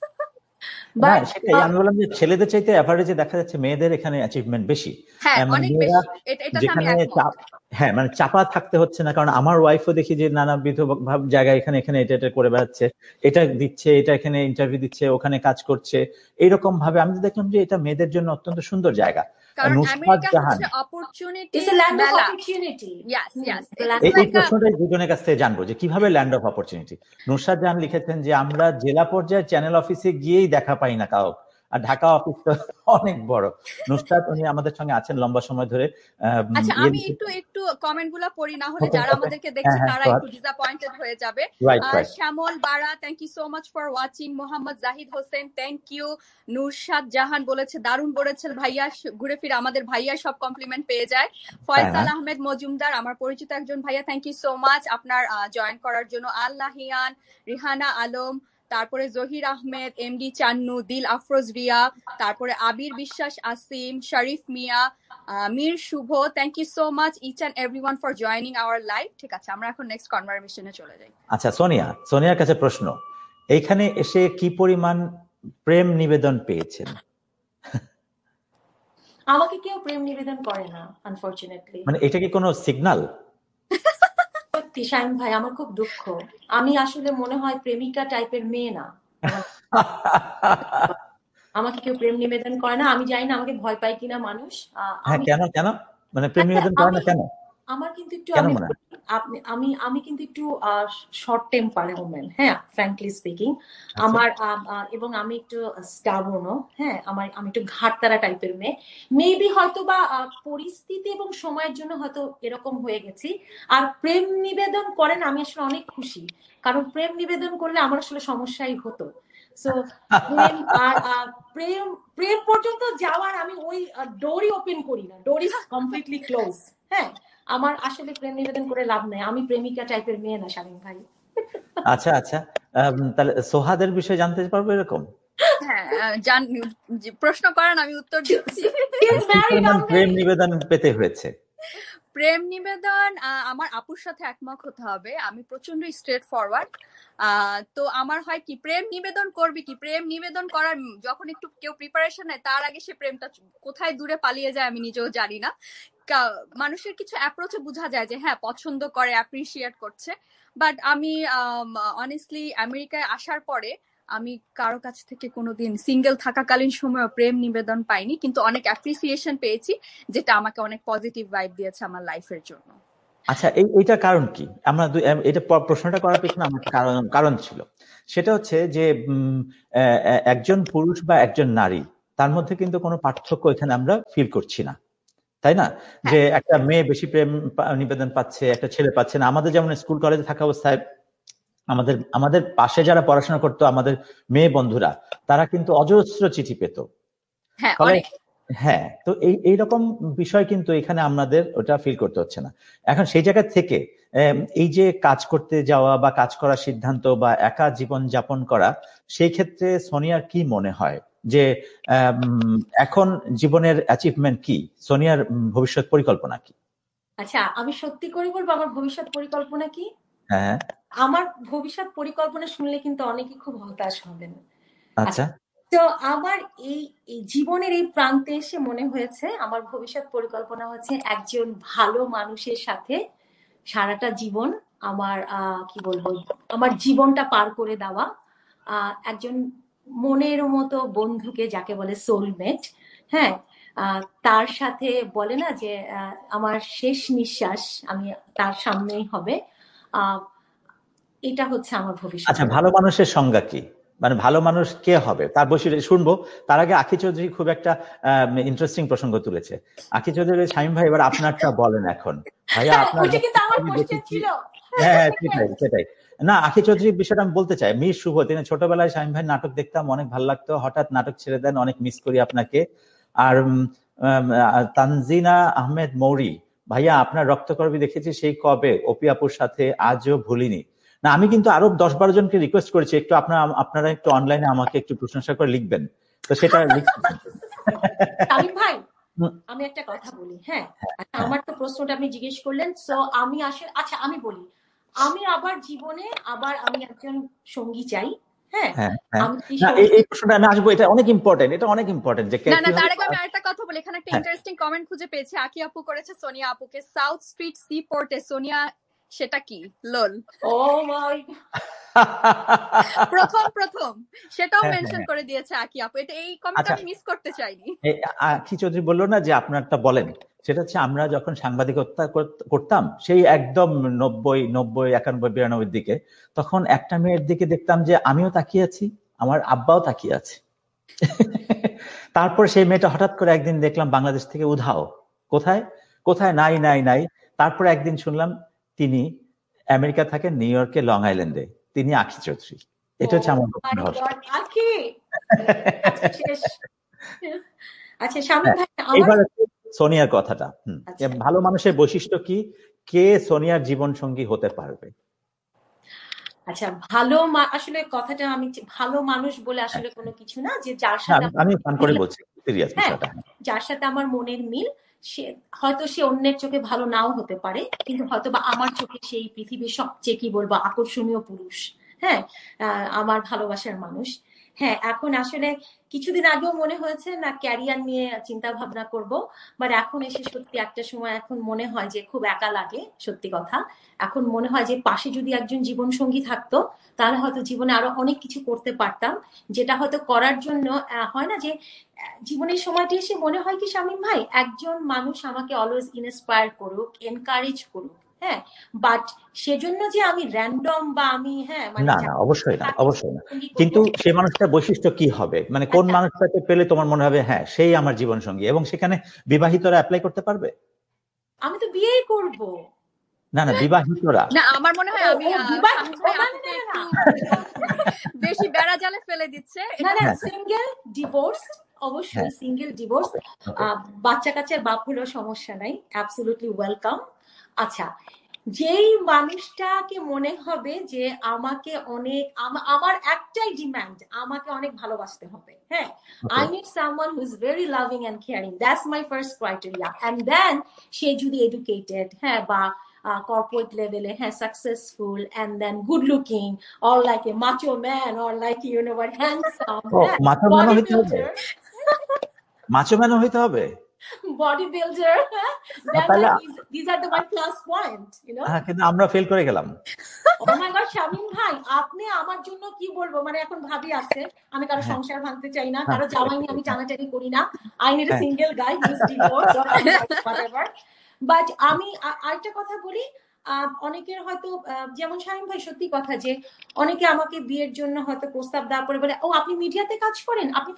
সেটাই আমি বললাম যে ছেলেদের চাইতে এভারেজে দেখা যাচ্ছে মেয়েদের এখানে অ্যাচিভমেন্ট বেশি। হ্যাঁ অনেক বেশি, এটাতে আমি একমত। হ্যাঁ মানে চাপা থাকতে হচ্ছে না, কারণ আমার ওয়াইফও দেখি যে নানাবিধ জায়গায় এখানে এটা করে বেড়াচ্ছে, এটা দিচ্ছে, এটা এখানে ইন্টারভিউ দিচ্ছে, ওখানে কাজ করছে, এইরকম ভাবে আমি দেখলাম যে এটা মেয়েদের জন্য অত্যন্ত সুন্দর জায়গা। কারণ আমেরিকা হচ্ছে অপরচুনিটি। এই প্রশ্নটাই দুজনের কাছ থেকে জানবো যে কিভাবে land of opportunity. Nusrat Jahan লিখেছেন যে আমরা জেলা পর্যায়ে চ্যানেল অফিসে গিয়েই দেখা পাই না কাউ, আর ঢাকা অফিস তো অনেক বড়। নুসরাত উনি আমাদের সঙ্গে আছেন লম্বা সময় ধরে। আচ্ছা আমি একটু কমেন্ট গুলা পড়ি, না হলে যারা আমাদেরকে দেখছে তারা একটু ডিসঅ্যাপয়েন্টেড হয়ে যাবে। শ্যামল বারা, thank you so much for watching. Mohammad Zahid Hossain, thank you. নুরশাদ জাহান বলেছে দারুণ বলেছে ভাইয়া, ঘুরে ফিরে আমাদের ভাইয়া সব কমপ্লিমেন্ট পেয়ে যায়। ফয়সাল আহমেদ মজুমদার, আমার পরিচিত একজন ভাইয়া, থ্যাংক ইউ সো মাচ আপনার জয়েন করার জন্য। আল্লাহিয়ান, রিহানা আলম, তারপরে জহির আহমেদ, এমডি চান্নু, দিল আফরোজ রিয়া, তারপরে আবির বিশ্বাস, আসিম, শরীফ মিয়া, মীর শুভ, thank you so much each and everyone for joining our live. ঠিক আছে, আমরা এখন নেক্সট কনভারসেশনে চলে যাই। আচ্ছা সোনিয়ার কাছে প্রশ্ন, এইখানে এসে কি পরিমাণ প্রেম নিবেদন পেয়েছেন? আমাকে কেউ প্রেম নিবেদন করে না আনফরচুনেটলি। মানে এটা কি কোনো সিগন্যাল? সত্যি শাহিন ভাই আমার খুব দুঃখ, আমি আসলে মনে হয় প্রেমিকা টাইপের মেয়ে না। আমাকে কেউ প্রেম নিবেদন করে না, আমি জানি না আমাকে ভয় পায় কিনা মানুষ। কেন মানে প্রেম নিবেদন করে না কেন? আমার কিন্তু একটু আমি কিন্তু একটু শর্ট টেম্পার ওম্যান, হ্যাঁ ফ্র্যাঙ্কলি স্পিকিং। আমার এবং আমি একটু স্টাবর্ন, হ্যাঁ আমি একটু ঘাটতারা টাইপের মেয়ে। মেবি হয়তো বা পরিস্থিতি এবং সময়ের জন্য হয়তো এরকম হয়ে গেছি। আর প্রেম নিবেদন করেন আমি আসলে অনেক খুশি, কারণ প্রেম নিবেদন করলে আমার আসলে সমস্যাই হতো। সো প্রেম পর্যন্ত যাওয়ার আমি ওই ডোরই ওপেন করি না, ডোর ইজ কমপ্লিটলি ক্লোজ। হ্যাঁ আমার আসলে প্রেম নিবেদন করে লাভ নেই, আমি প্রেমিকা টাইপের মেয়ে না শামীম ভাই। আচ্ছা তাহলে সোহাদের বিষয়ে জানতে পারবো এরকম? হ্যাঁ প্রশ্ন করেন, আমি উত্তর দিচ্ছি। প্রেম নিবেদন পেতে হয়েছে? প্রেম নিবেদন আমার আপুর সাথে একমত হতে হবে, আমি প্রচন্ড স্ট্রেট ফরওয়ার্ড। তো আমার হয় কি, প্রেম নিবেদন করবি কি, প্রেম নিবেদন করার যখন একটু কেউ প্রিপারেশন নেয় তার আগে সে প্রেমটা কোথায় দূরে পালিয়ে যায় আমি নিজেও জানি না। মানুষের কিছু অ্যাপ্রোচে বোঝা যায় যে হ্যাঁ পছন্দ করে, অ্যাপ্রিসিয়েট করছে। বাট আমি অনেস্টলি আমেরিকায় আসার পরে আমি কারো কাছ থেকে কোনোদিন সিঙ্গেল থাকাকালীন সময় প্রেম নিবেদন পাইনি, কিন্তু অনেক অ্যাপ্রিসিয়েশন পেয়েছি, যেটা আমাকে অনেক পজিটিভ ভাইব দিয়েছে আমার লাইফের জন্য। আচ্ছা, এইটা কারণ কি? আমরা এটা প্রশ্নটা করার পেছনে আমার কারণ ছিল। সেটা হচ্ছে যে একজন পুরুষ বা একজন নারী, তার মধ্যে কিন্তু কোনো পার্থক্য এখানে আমরা ফিল করছি না, তাই না? যে একটা মেয়ে বেশি প্রেম নিবেদন পাচ্ছে, একটা ছেলে পাচ্ছে না। আমাদের যেমন স্কুল কলেজে থাকা অবস্থায় আমাদের পাশে যারা পড়াশোনা করতো, আমাদের মেয়ে বন্ধুরা, তারা কিন্তু অজস্র চিঠি পেত। ফলে হ্যাঁ, তো এইরকম বিষয় কিন্তু এখানে আমাদের ওটা ফিল করতে হচ্ছে না। এখন সেই জায়গা থেকে এই যে কাজ করতে যাওয়া বা কাজ করার সিদ্ধান্ত বা একা জীবন যাপন করা, সেই ক্ষেত্রে সোনিয়ার কি মনে হয় যে এখন জীবনের অ্যাচিভমেন্ট কি? সোনিয়ার ভবিষ্যৎ পরিকল্পনা কি? আচ্ছা, আমি সত্যি করে বলবো আমার ভবিষ্যৎ পরিকল্পনা কি। হ্যাঁ, আমার ভবিষ্যৎ পরিকল্পনা শুনলে কিন্তু অনেকেই খুব হতাশ হবেন। আচ্ছা, তো আমার এই জীবনের এই প্রান্তে এসে মনে হয়েছে আমার ভবিষ্যৎ পরিকল্পনা হচ্ছে একজন ভালো মানুষের সাথে সারাটা জীবন আমার কি বলবো, আমার জীবনটা পার করে দেওয়া, একজন মনের মতো বন্ধুকে, যাকে বলে সোলমেট, হ্যাঁ, তার সাথে বলে না যে আমার শেষ নিঃশ্বাস আমি তার সামনেই হবে। এটা হচ্ছে আমার ভবিষ্যৎ। আচ্ছা, ভালো মানুষের সংজ্ঞা কি? মানে ভালো মানুষ কে হবে তার বৈশিষ্ট্য শুনবো। তার আগে আখি চৌধুরী খুব একটা ইন্টারেস্টিং প্রসঙ্গ তুলেছে। আখি চৌধুরী, শামীম ভাই, এবার আপনারটা বলেন এখন। ভাইয়া আপনার হ্যাঁ, সেটাই না, আখি চৌধুরীর বিষয়টা আমি বলতে চাই। মীর শুভ, তিনি ছোটবেলায় শামীম ভাই নাটক দেখতাম, অনেক ভালো লাগতো, হঠাৎ নাটক ছেড়ে দেন, অনেক মিস করি আপনাকে। আর তানজিনা আহমেদ মৌরি, ভাইয়া আপনার রক্তকরবী দেখেছি সেই কবে, অপি আপুর সাথে, আজও ভুলিনি। না, আমি কিন্তু আরো 10-12 জনকে রিকোয়েস্ট করেছি একটু আপনারা একটু অনলাইনে আমাকে একটু প্রশংসা করে লিখবেন, তো সেটা শামীম ভাই, আমি একটা কথা বলি। হ্যাঁ, আমার তো প্রশ্নটা আপনি জিজ্ঞেস করলেন, সো আমি আসলে, আচ্ছা আমি বলি, আমি আবার জীবনে আমি একজন সঙ্গী চাই। হ্যাঁ, এই প্রশ্নটা আমি আসবো, এটা অনেক ইম্পর্টেন্ট, যে না, তার আগে আমি আরেকটা কথা বলি। এখানে একটা ইন্টারেস্টিং কমেন্ট খুঁজে পেয়েছি, আকি আপু করেছে সোনিয়া আপুকে, সাউথ স্ট্রিট সি পোর্টে সোনিয়া, সেটা কি? লোল। ও মাই, প্রথম সেটাও মেনশন করে দিয়েছে আকি আপু। এটা, এই কমেন্ট আমি মিস করতে চাইনি। আকি চৌধুরী বললো না যে আপনারটা বলেন, সেটা হচ্ছে আমরা যখন সাংবাদিকতা করতাম সেই একদম 90, 91, 92 দিকে, তখন একটা মেয়ের দিকে দেখতাম যে আমিও তাকিয়ে আছি, আমার আব্বাও তাকিয়ে আছে। তারপর সেই মেয়েটা হঠাৎ করে একদিন দেখলাম বাংলাদেশ থেকে উধাও, কোথায় নাই। তারপর একদিন শুনলাম তিনি আমেরিকা থাকেন, নিউ ইয়র্কে, লং আইল্যান্ডে, তিনি আখি চৌধুরী। এটা হচ্ছে আমার আচ্ছা শামীম ভাই, এবার সোনিয়ার কথাটা। ভালো মানুষের বৈশিষ্ট্য কি? কে সোনিয়ার জীবন সঙ্গী হতে পারবে? আচ্ছা, ভালো আসলে কথাটা, আমি ভালো মানুষ বলে আসলে কোনো কিছু না, যে যার সাথে আমি পান করে বলছি, সিরিয়াস বিষয়টা। যার সাথে আমার মনের মিল, সে হয়তো সে অন্যের চোখে ভালো নাও হতে পারে, কিন্তু হয়তো বা আমার চোখে সেই পৃথিবীর সবচেয়ে কি বলবো আকর্ষণীয় পুরুষ। হ্যাঁ, আমার ভালোবাসার মানুষ। হ্যাঁ, এখন আসলে কিছুদিন আগেও মনে হয়েছে না ক্যারিয়ার নিয়ে চিন্তা ভাবনা করব, বাট এখন এসে সত্যি একটা সময় এখন মনে হয় যে খুব একা লাগে। সত্যি কথা, এখন মনে হয় যে পাশে যদি একজন জীবন সঙ্গী থাকতো, তাহলে হয়তো জীবনে আরো অনেক কিছু করতে পারতাম, যেটা হয়তো করার জন্য হয় না যে জীবনের সময়টি এসে মনে হয় কি শামীম ভাই, একজন মানুষ আমাকে অলওয়েজ ইন্সপায়ার করুক, এনকারেজ করুক। হ্যাঁ, বাট সেজন্য যে আমি র্যান্ডম বা আমি না, অবশ্যই না, কিন্তু সেই মানুষটার বৈশিষ্ট্য কি হবে, মানে কোন মানুষটাকে পেলে তোমার মনে হবে হ্যাঁ সেই আমার জীবন সঙ্গী, এবং সেখানে বিবাহিতরা অ্যাপ্লাই করতে পারবে? আমি তো বিয়েই করব। না, বিবাহিতরা না, আমার মনে হয় আমি বেশি বেড়া জালে ফেলে দিচ্ছে। সিঙ্গেল ডিভোর্স, অবশ্যই সিঙ্গেল ডিভোর্স, বাচ্চা কাচ্চার বাপ হলেও সমস্যা নাই, অ্যাবসলিউটলি ওয়েলকাম। আচ্ছা, যেই মানুষটাকে মনে হবে যে আমাকে অনেক, আমার একটাই ডিমান্ড, আমাকে অনেক ভালোবাসতে হবে। হ্যাঁ, I need someone who is very loving and caring, that's my first criteria. And then সে যদি এডুকেটেড, হ্যাঁ, বা corporate level, successful, and then good looking, or like a macho man, or like, handsome, macho man হইতে হবে? Body builder, then তাহলে like these are the my plus point, you know. হ্যাঁ, কিন্তু আমরা fail করে গেলাম। Oh my god, শামীম ভাই, আপনি আমার জন্য কি বলবো, মানে এখন ভাবি আছে, আমি কারো হ্যাঁ সংসার ভাঙতে চাই না, হ্যাঁ কারো জামাই নিয়ে আমি টানাটানি করি না। I need a হ্যাঁ single guy who is divorced or whatever. But আমি আরেকটা কথা বলি, অনেকের হয়তো যেমন শামীম ভাই সত্যি কথা যে অনেকে আমাকে বিয়ের জন্য হয়তো প্রস্তাব দেওয়ার পরে বলে, ও আপনি মিডিয়াতে কাজ করেন, আপনি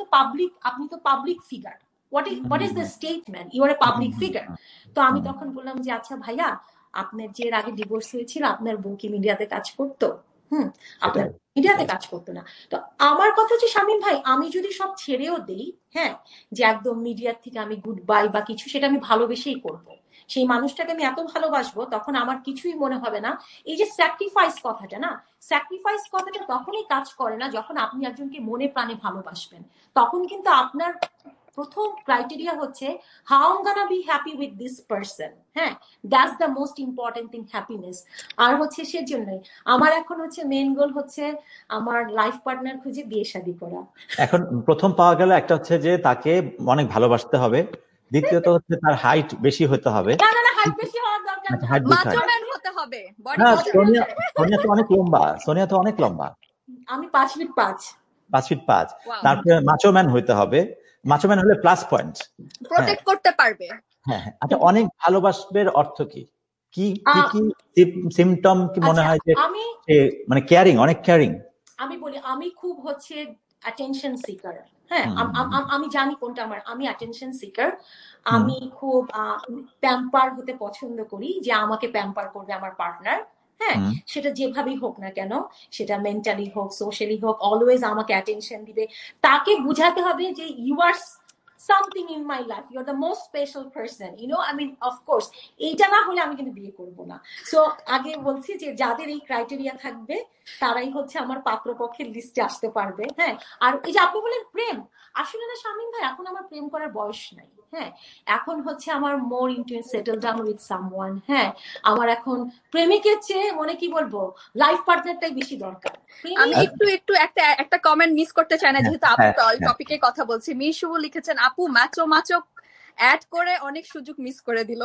তো public figure, what is the statement, you are a public figure. তো আমি তখন বললাম যে আচ্ছা ভাইয়া, আপনার যে এর আগে ডিভোর্স হয়েছিল, আপনার বউ কি মিডিয়াতে কাজ করতো? আপনার সেটাই। মিডিয়াতে কাজ করতো না। তো আমার কথা হচ্ছে শামীম ভাই, আমি যদি সব ছেড়েও দেই, হ্যাঁ, যে একদম মিডিয়ার থেকে আমি গুড বাই বা কিছু, সেটা আমি ভালোবেসেই করবো, সেই মানুষটাকে আমি এত ভালোবাসবো, তখন আমার কিছুই মনে হবে না। এই যে স্যাক্রিফাইস কথাটা না, স্যাক্রিফাইস কথাটা তখনই কাজ করে না যখন আপনি একজনকে মনে প্রাণে ভালোবাসবেন। তখন কিন্তু আপনার প্রথম ক্রাইটেরিয়া হচ্ছে how I am gonna be happy with this person. হ্যাঁ, that's the most important thing, happiness. আর হচ্ছে সেজন্যই আমার এখন হচ্ছে মেইন গোল হচ্ছে আমার লাইফ পার্টনার খুঁজে বিয়ে শাদী করা। এখন প্রথম পাওয়া গেল একটা হচ্ছে যে তাকে অনেক ভালোবাসতে হবে, দ্বিতীয়ত হচ্ছে তার হাইট বেশি হতে হবে। না না না, হাইট বেশি হওয়ার দরকার আচ্ছা, নাই। হাইট বেশি মাচো হয়। ম্যান হতে হবে, বডি হ্যাঁ, বিল্ডার। সোনিয়া তো অনেক লম্বা, সোনিয়া তো অনেক লম্বা, আমি 5 ফিট 5। 5 ফিট 5। ওয়াও, তারপরে মাচো ম্যান হইতে হবে, মাচো ম্যান হলে প্লাস পয়েন্ট। হ্যাঁ প্রোটেক্ট করতে পারবে। হ্যাঁ হ্যাঁ। আচ্ছা, অনেক ভালোবাসবের অর্থ কি? কি কি কি সিমটম কি মনে আচ্ছা হয় যে আমি মানে কেয়ারিং, অনেক কেয়ারিং? আমি বলি, আমি খুব হচ্ছে অ্যাটেনশন সিকার। হ্যাঁ, আমি জানি কোনটা আমার, আমি অ্যাটেনশন সিকার। আমি খুব প্যাম্পার হতে পছন্দ করি, যে আমাকে প্যাম্পার করবে আমার পার্টনার। হ্যাঁ, সেটা যেভাবেই হোক না কেন, সেটা মেন্টালি হোক, সোশ্যালি হোক, অলওয়েজ আমাকে অ্যাটেনশন দিবে। তাকে বুঝাতে হবে যে you R something in my life, you're the most special person, you know, I mean, of course এইটা না হলে আমি কিন্তু বিয়ে করব না। সো আগে বলছি যে যাদের এই ক্রাইটেরিয়া থাকবে তারাই হচ্ছে আমার পাত্রপক্ষের লিস্টে আসতে পারবে। হ্যাঁ, আর এই যে আপনি বলেন প্রেম, আসলে না শামীম ভাই, এখন আমার প্রেম করার বয়স নাই। হ্যাঁ, এখন হচ্ছে আমার মোর into settle down with someone. হ্যাঁ, আমার এখন প্রেমিকের চেয়ে মনে কি বলবো লাইফ পার্টনারটাই বেশি দরকার। আমি একটু একটা কমেন্ট মিস করতে চাই না, যেহেতু আপু টপিকে কথা বলছি। মিশু লিখেছেন, আপু মাচো মাচো অ্যাড করে অনেক সুযোগ মিস করে দিল।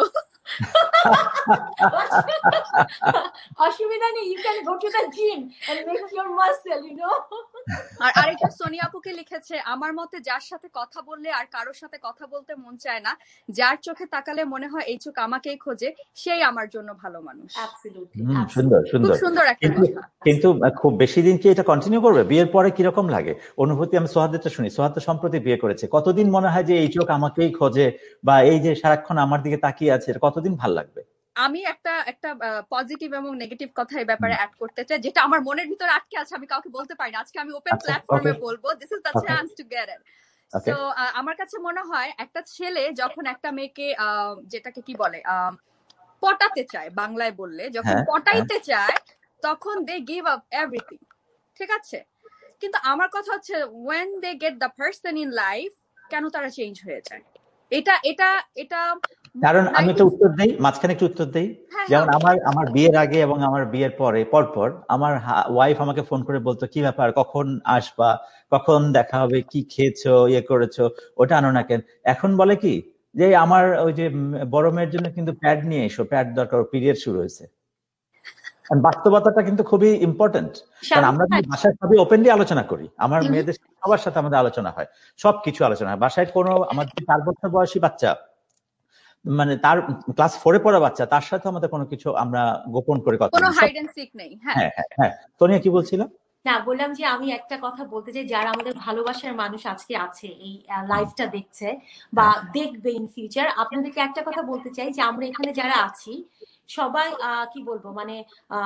অসুবিধা নেই, you can go to the gym and make your muscle, you know. আর আরেকটা সোনিয়া আপুকে লিখেছে, আমার মতে যার সাথে কথা বললে আর কারোর সাথে কথা বলতে মন চায় না, যার চোখে তাকালে মনে হয় এই চোখ আমাকেই খোঁজে, সেই আমার জন্য ভালো মানুষ। সুন্দর খুব সুন্দর। সুন্দর একটা কথা। কিন্তু খুব বেশি দিন কি এটা কন্টিনিউ করবে? বিয়ের পরে কিরকম লাগে অনুভূতি? আমি সোহাদেরটা শুনি। সোহাদ তো সম্প্রতি বিয়ে করেছে, কতদিন মনে হয় যে এই চোখ আমাকেই খোঁজে, বা এই যে সারাক্ষণ আমার দিকে তাকিয়ে আছে, কতদিন ভাল লাগবে? আমি একটা পজিটিভ এবং নেগেটিভ কথা এই ব্যাপারে অ্যাড করতে চাই, যেটা আমার মনের ভিতরে আটকে আছে, আমি কাউকে বলতে পারি না। আজকে আমি ওপেন প্ল্যাটফর্মে বলবো, this is the chance to get it. So আমার কাছে মনে হয় একটা ছেলে যখন একটা মেয়েকে যেটাকে কি বলে পটাতে চায়, বাংলায় বললে যখন পটাইতে চায়, তখন দে গিভ আপ এভরিথিং, ঠিক আছে? কিন্তু আমার কথা হচ্ছে when they get the person in life, কেন তারা চেঞ্জ হয়ে যায়? এটা কারণ আমি একটা উত্তর দেই, মাঝখানে একটু উত্তর দেই। যেমন আমার বিয়ের আগে এবং আমার বিয়ের পরে পরপর আমার ওয়াইফ আমাকে ফোন করে বলতো, কি ব্যাপার, কখন আসবা, কখন দেখা হবে, কি খেয়েছো, ইয়ে করেছো, ওটা আনো না কেন। এখন বলে কি যে আমার ওই যে বড় মেয়ের জন্য কিন্তু প্যাড নিয়ে এসো, প্যাড দরকার, পিরিয়ড শুরু হয়েছে। বাস্তবতাটা কিন্তু খুবই ইম্পর্টেন্ট, কারণ আমরা কিন্তু বাসায় সবই ওপেনলি আলোচনা করি। আমার মেয়েদের সবার সাথে আমাদের আলোচনা হয়, সবকিছু আলোচনা হয় বাসায়। কোনো আমার 4 বছর বয়সী বাচ্চা, মানে তার ক্লাস 4-এ পড়া বাচ্চা, তার সাথে আমাদের কোনো কিছু আমরা গোপন করে কথা, কোনো হাইড এন্ড সিক নেই। হ্যাঁ হ্যাঁ হ্যাঁ। সোনিয়া কি বলছিল? না, বললাম যে আমি একটা কথা বলতে চাই, যারা আমাদের ভালোবাসার মানুষ আজকে আছে, এই লাইফটা দেখছে বা দেখবে ইন ফিউচার, আপনাদেরকে একটা কথা বলতে চাই যে আমরা এখানে যারা আছি সবাই কি বলবো, মানে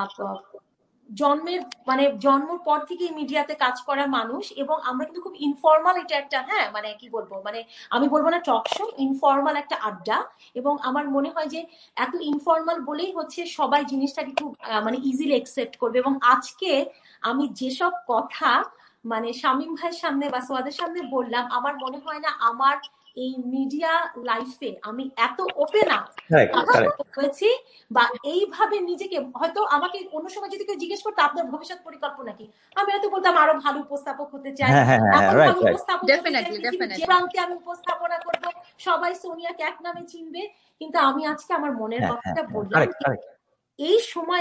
জন্মের পর থেকে মিডিয়াতে কাজ করা মানুষ, এবং আমরা কিন্তু খুব ইনফর্মাল, এটা একটা, হ্যাঁ মানে কি বলবো, মানে আমি বলবো না টক শো, ইনফর্মাল একটা আড্ডা। এবং আমার মনে হয় যে এত ইনফর্মাল বলেই হচ্ছে সবাই জিনিসটাকে খুব মানে ইজিলি একসেপ্ট করবে। এবং আজকে আমি যেসব কথা মানে শামীম ভাইয়ের সামনে বা সোয়াদের সামনে বললাম, আমার মনে হয় না আমার এই মিডিয়া লাইফে আমি এত ওপেন আপ হয়েছি বা এইভাবে নিজেকে, হয়তো আমাকে অন্য সময় যদি কেউ জিজ্ঞেস করতো আপনার ভবিষ্যৎ পরিকল্পনা কি, আমি হয়তো বলতাম আরো ভালো উপস্থাপক হতে চাই, এমন ভালো উপস্থাপক হতে চাই পৃথিবীর যে প্রান্তে আমি উপস্থাপনা করব সবাই সোনিয়াকে এক নামে চিনবে। কিন্তু আমি আজকে আমার মনের কথাটা বললাম। এই সময়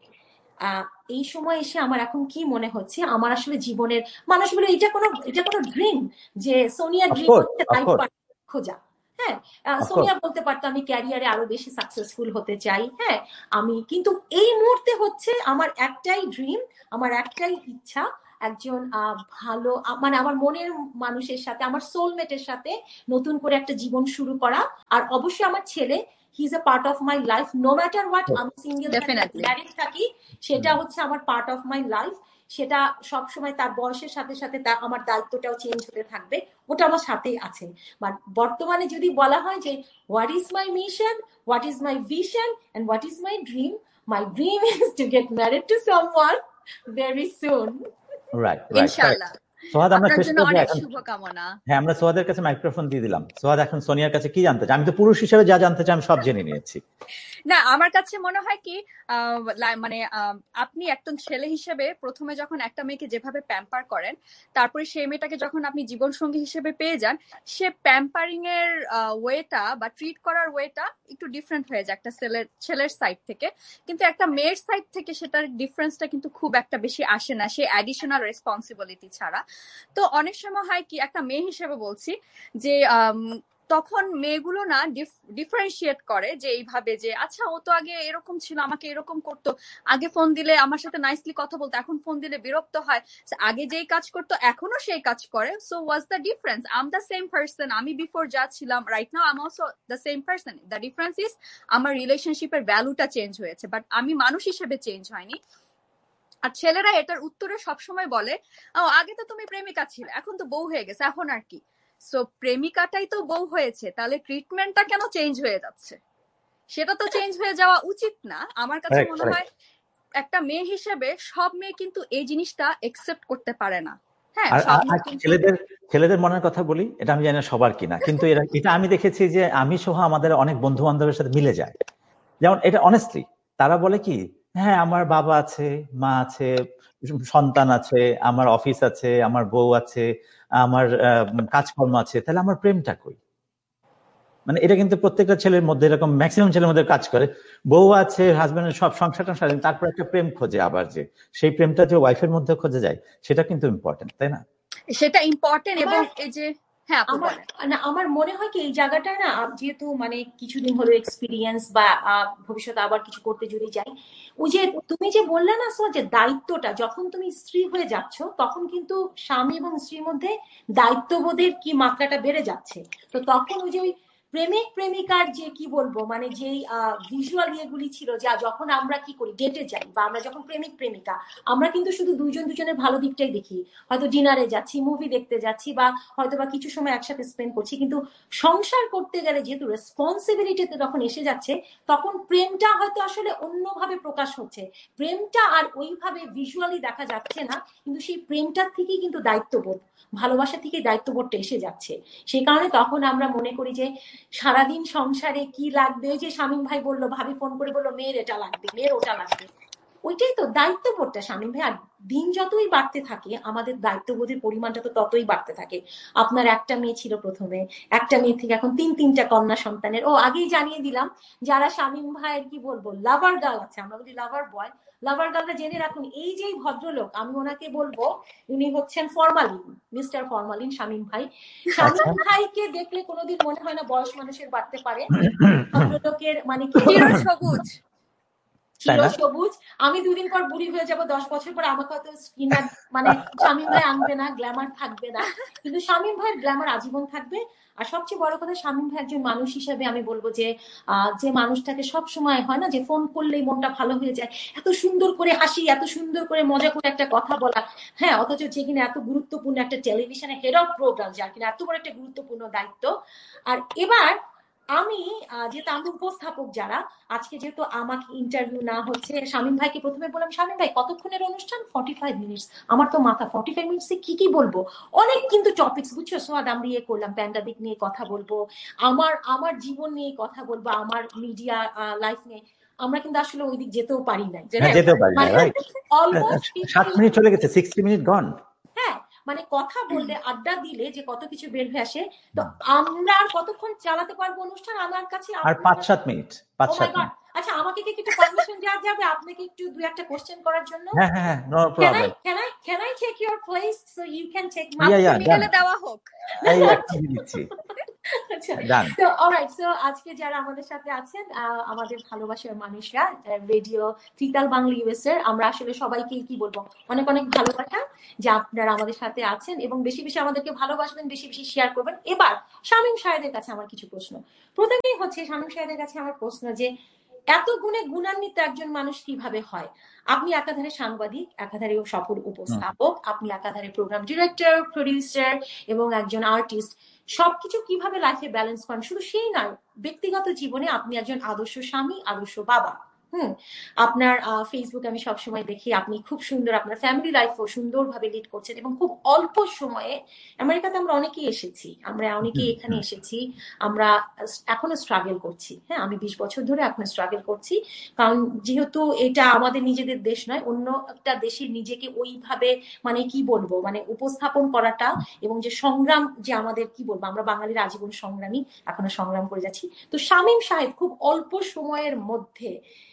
এসে আমার এখন কি মনে হচ্ছে, আমার আসলে জীবনের, মানুষ বলে এটা কোনো ড্রিম যে সোনিয়া ড্রিম হচ্ছে লাইফ পার্টনার খোঁজা। হ্যাঁ, সোনিয়া বলতে পারতো আমি ক্যারিয়ারে আরো বেশি সাকসেসফুল হতে চাই। হ্যাঁ, আমি কিন্তু এই মুহূর্তে হচ্ছে আমার একটাই ড্রিম, আমার একটাই ইচ্ছা, একজন ভালো মানে আমার মনের মানুষের সাথে, আমার সোলমেটের সাথে নতুন করে একটা জীবন শুরু করা। আর অবশ্যই আমার ছেলে, he is a part of my life, no matter what আমি সিঙ্গেল ম্যারিড থাকি, সেটা হচ্ছে আমার পার্ট অফ মাই লাইফ। সেটা সবসময় তার বয়সের সাথে সাথে আমার দায়িত্বটাও চেঞ্জ হতে থাকবে, ওটা আমার সাথেই আছে। বাট বর্তমানে যদি বলা হয় যে what is my mission, what is my vision and what is my dream, my dream is to get married to someone very soon. Right, ইনশাআল্লাহ। সোহাদ, আমরা শেষ করব অনেক শুভকামনা। হ্যাঁ, আমরা সোহাদের কাছে মাইক্রোফোন দিয়ে দিলাম। সোহাদ এখন সোনিয়ার কাছে কি জানতে চাই? আমি তো পুরুষ হিসেবে যা জানতে চাই আমি সব জেনে নিয়েছি। না, আমার কাছে মনে হয় কি, মানে আপনি একজন ছেলে হিসেবে প্রথমে যখন একটা মেয়েকে যেভাবে প্যাম্পার করেন, তারপরে সেই মেয়েটাকে যখন আপনি জীবন সঙ্গী হিসেবে পেয়ে যান, সে প্যাম্পারিং এর ওয়েটা বা ট্রিট করার ওয়েটা একটু ডিফারেন্ট হয়ে যায় একটা ছেলের সাইড থেকে। কিন্তু একটা মেয়ের সাইড থেকে সেটার ডিফারেন্সটা কিন্তু খুব একটা বেশি আসে না, সে অ্যাডিশনাল রেসপন্সিবিলিটি ছাড়া। তো অনেক সময় হয় কি, একটা মেয়ে হিসেবে বলছি যে তখন মেয়েগুলো না ডিফারেন্সিয়েট করে যে এইভাবে যে আচ্ছা ও তো আগে এরকম ছিল, আমাকে এরকম করতো, আগে ফোন দিলে আমার সাথে নাইসলি কথা বলতো, এখন ফোন দিলে বিরক্ত হয়, আগে যেই কাজ করতো এখনো সেই কাজ করে। So what's the difference? I am the same person, আমি বিফোর যা ছিলাম right now I am also the same person. The difference is আমার রিলেশনশিপের ভ্যালুটা চেঞ্জ হয়েছে, বাট আমি মানুষ হিসেবে চেঞ্জ হয়নি। আর ছেলেরা এটার উত্তরে সবসময় বলে ও আগে তো তুমি প্রেমিকা ছিলে, এখন তো বউ হয়ে গেছে, এখন আর কি। সো প্রেমিকাটাই তো বউ হয়েছে, তাহলে ট্রিটমেন্টটা কেন চেঞ্জ হয়ে যাচ্ছে? সেটা তো চেঞ্জ হয়ে যাওয়া উচিত না। আমার কাছে মনে হয় একটা মেয়ে হিসেবে সব মেয়ে কিন্তু এই জিনিসটা একসেপ্ট করতে পারে না। হ্যাঁ, ছেলেদের মনের কথা বলি, এটা আমি জানি না সবার কিনা, কিন্তু এটা আমি দেখেছি যে আমি সহ আমাদের অনেক বন্ধু বান্ধবের সাথে মিলে যায়। যেমন এটা অনেস্টলি তারা বলে কি, হ্যাঁ আমার বাবা আছে, মা আছে, সন্তান আছে, আমার অফিস আছে, আমার বউ আছে, আমার কাজকর্ম আছে, তাহলে আমার প্রেমটা কই? মানে এটা কিন্তু প্রত্যেকটা ছেলের মধ্যে, এরকম ম্যাক্সিমাম ছেলের মধ্যে কাজ করে। বউ আছে, হাজবেন্ডের সব সংসারটা সারেন, তারপর একটা প্রেম খোঁজে, আবার যে সেই প্রেমটা যে ওয়াইফের মধ্যে খোঁজে যায়, সেটা কিন্তু ইম্পর্টেন্ট, তাই না? সেটা ইম্পর্টেন্ট। এবং এই যে আমার মনে হয় কি এই জায়গাটা না, যেহেতু মানে কিছুদিন হলো এক্সপিরিয়েন্স বা ভবিষ্যতে আবার কিছু করতে যদি যাই, ওই যে তুমি যে বললে না যে দায়িত্বটা, যখন তুমি স্ত্রী হয়ে যাচ্ছ তখন কিন্তু স্বামী এবং স্ত্রীর মধ্যে দায়িত্ববোধের কি মাত্রাটা বেড়ে যাচ্ছে। তো তখন ওই যে ওই প্রেমিক প্রেমিকার যে কি বলবো, মানে যেই ভিজুয়াল ইয়েগুলি ছিল, যা যখন আমরা কি করি ডেটে যাই বা আমরা যখন প্রেমিক প্রেমিকা, আমরা কিন্তু শুধু দুজনের ভালো দিকটাই দেখি, হয়তো ডিনারে যাচ্ছি, মুভি দেখতে যাচ্ছি, বা হয়তো বা কিছু সময় একসাথে স্পেন্ড করছি। কিন্তু সংসার করতে গেলে যেহেতু রেসপন্সিবিলিটিতে তখন এসে যাচ্ছে, তখন প্রেমটা হয়তো আসলে অন্যভাবে প্রকাশ হচ্ছে, প্রেমটা আর ওইভাবে ভিজুয়ালি দেখা যাচ্ছে না, কিন্তু সেই প্রেমটার থেকেই কিন্তু দায়িত্ববোধ, ভালোবাসা থেকে দায়িত্ববোধটা এসে যাচ্ছে। সেই কারণে তখন আমরা মনে করি যে সারাদিন সংসারে কি লাগবে, ওই যে শামীম ভাই বললো, ভাবি ফোন করে বললো মেয়ের এটা লাগবে, মেয়ের ওটা লাগবে, ওইটাই তো দায়িত্ববোধটা শামীম ভাই। আর দিন যতই বাড়তে থাকে আমাদের দায়িত্ববোধের পরিমাণটা তো ততই বাড়তে থাকে। আপনার একটা মেয়ে ছিল প্রথমে, একটা মেয়ে থেকে এখন তিনটা কন্যা সন্তানের। ও আগেই জানিয়ে দিলাম, যারা শামীম ভাইয়ের কি বলবো লাভার গার্ল আছে, আমরা বলি লাভার বয়, লাভার গার্লরা জেনে রাখুন, এই যে ভদ্রলোক, আমি ওনাকে বলবো উনি হচ্ছেন ফরমালিন, মিস্টার ফরমালিন শামীম ভাই। শামীম ভাইকে দেখলে কোনোদিন মনে হয় না বয়স মানুষের বাড়তে পারে। ভদ্রলোকের মানে কি সবুজ সবুজ। আমি দুদিন পর বুড়ি হয়ে যাব, 10 বছর পর আমাকে হয়তো স্কিনার মানে শামীম ভাই আনবে না, গ্ল্যামার থাকবে না, কিন্তু শামীম ভাইয়ের গ্ল্যামার আজীবন থাকবে। আর সবচেয়ে বড় কথা, শামীম ভাই একজন মানুষ হিসেবে আমি বলবো যে মানুষটাকে সব সময় হয় না যে ফোন করলেই মনটা ভালো হয়ে যায়, এত সুন্দর করে হাসি, এত সুন্দর করে মজা করে একটা কথা বলা, হ্যাঁ, অথচ যে কিনা এত গুরুত্বপূর্ণ একটা টেলিভিশনে হেড অফ প্রোগ্রাম, যার কিনা এত বড় একটা গুরুত্বপূর্ণ দায়িত্ব। আর এবার আমি যেহেতু আমরা উপস্থাপক যারা, আজকে যেহেতু আমাকে ইন্টারভিউ না হচ্ছে, শামীম ভাইকে প্রথমে বললাম, শামীম ভাই কতক্ষণের অনুষ্ঠান? 45 মিনিটস। আমার তো মাথা 45 মিনিটসে কি বলবো, অনেক কিন্তু টপিকস, বুঝছো সোয়াদ, আমরা ইয়ে করলাম, প্যান্ডামিক নিয়ে কথা বলবো, আমার জীবন নিয়ে কথা বলবো, আমার মিডিয়া লাইফ নিয়ে। আমরা কিন্তু আসলে ওই দিক যেতেও পারি নাই, যেতেও পারি না, রাইট। অলমোস্ট 7 মিনিট চলে গেছে, 60 মিনিট গন। হ্যাঁ, মানে কথা বললে, আড্ডা দিলে যে কত কিছু বের হয়ে আসে। তো আমরা আর কতক্ষণ চালাতে পারবো অনুষ্ঠান? আমার কাছে আর 5-7 মিনিট, 5-7 মিনিট। আচ্ছা, আমাকে কি একটু পারমিশন দেওয়া যাবে আপনাকে একটু দুই একটা কোশ্চেন করার জন্য? হ্যাঁ, no problem. Can I take your place so you can take my? মিডলে দেওয়া হোক। এই একটা দিচ্ছি। আচ্ছা, ডান। সো অলরাইট, সো আজকে যারা আমাদের সাথে আছেন, আমাদের ভালোবাসার মানুষরা, রেডিও ত্রিতাল বাংলা ইউএস এর, আমরা আসলে সবাইকে কি বলবো, অনেক অনেক ভালোবাসা যে আপনারা আমাদের সাথে আছেন, এবং বেশি বেশি আমাদেরকে ভালোবাসবেন, বেশি বেশি শেয়ার করবেন। এবার শামীম সাহেদের কাছে আমার কিছু প্রশ্ন। প্রথমেই হচ্ছে শামীম সাহেদের কাছে আমার প্রশ্ন যে এত গুণে গুণান্বিত একজন মানুষ কিভাবে হয়? আপনি একাধারে সাংবাদিক, একাধারে সফল উপস্থাপক, আপনি একাধারে প্রোগ্রাম ডিরেক্টর, প্রডিউসার এবং একজন আর্টিস্ট, সবকিছু কিভাবে লাইফে ব্যালেন্স করেন? শুধু সেই নয়, ব্যক্তিগত জীবনে আপনি একজন আদর্শ স্বামী, আদর্শ বাবা। আপনার ফেসবুক আমি সবসময় দেখি, আপনি খুব সুন্দর আপনার ফ্যামিলি লাইফও সুন্দরভাবে লিড করছেন, এবং খুব অল্প সময়ে, আমেরিকাতে আমরা অনেকেই এসেছি, আমরা অনেকেই এখানে এসেছি, আমরা এখনো স্ট্রাগল করছি। হ্যাঁ, আমি 20 বছর ধরে এখনো স্ট্রাগল করছি, কারণ যেহেতু এটা আমাদের নিজেদের দেশ নয়, অন্য একটা দেশে নিজেকে ওইভাবে মানে কি বলবো, মানে উপস্থাপন করাটা, এবং যে সংগ্রাম, যে আমাদের কি বলবো, আমরা বাঙালির আজীবন সংগ্রামী, এখনো সংগ্রাম করে যাচ্ছি। তো শামীম সাহেব খুব অল্প সময়ের মধ্যে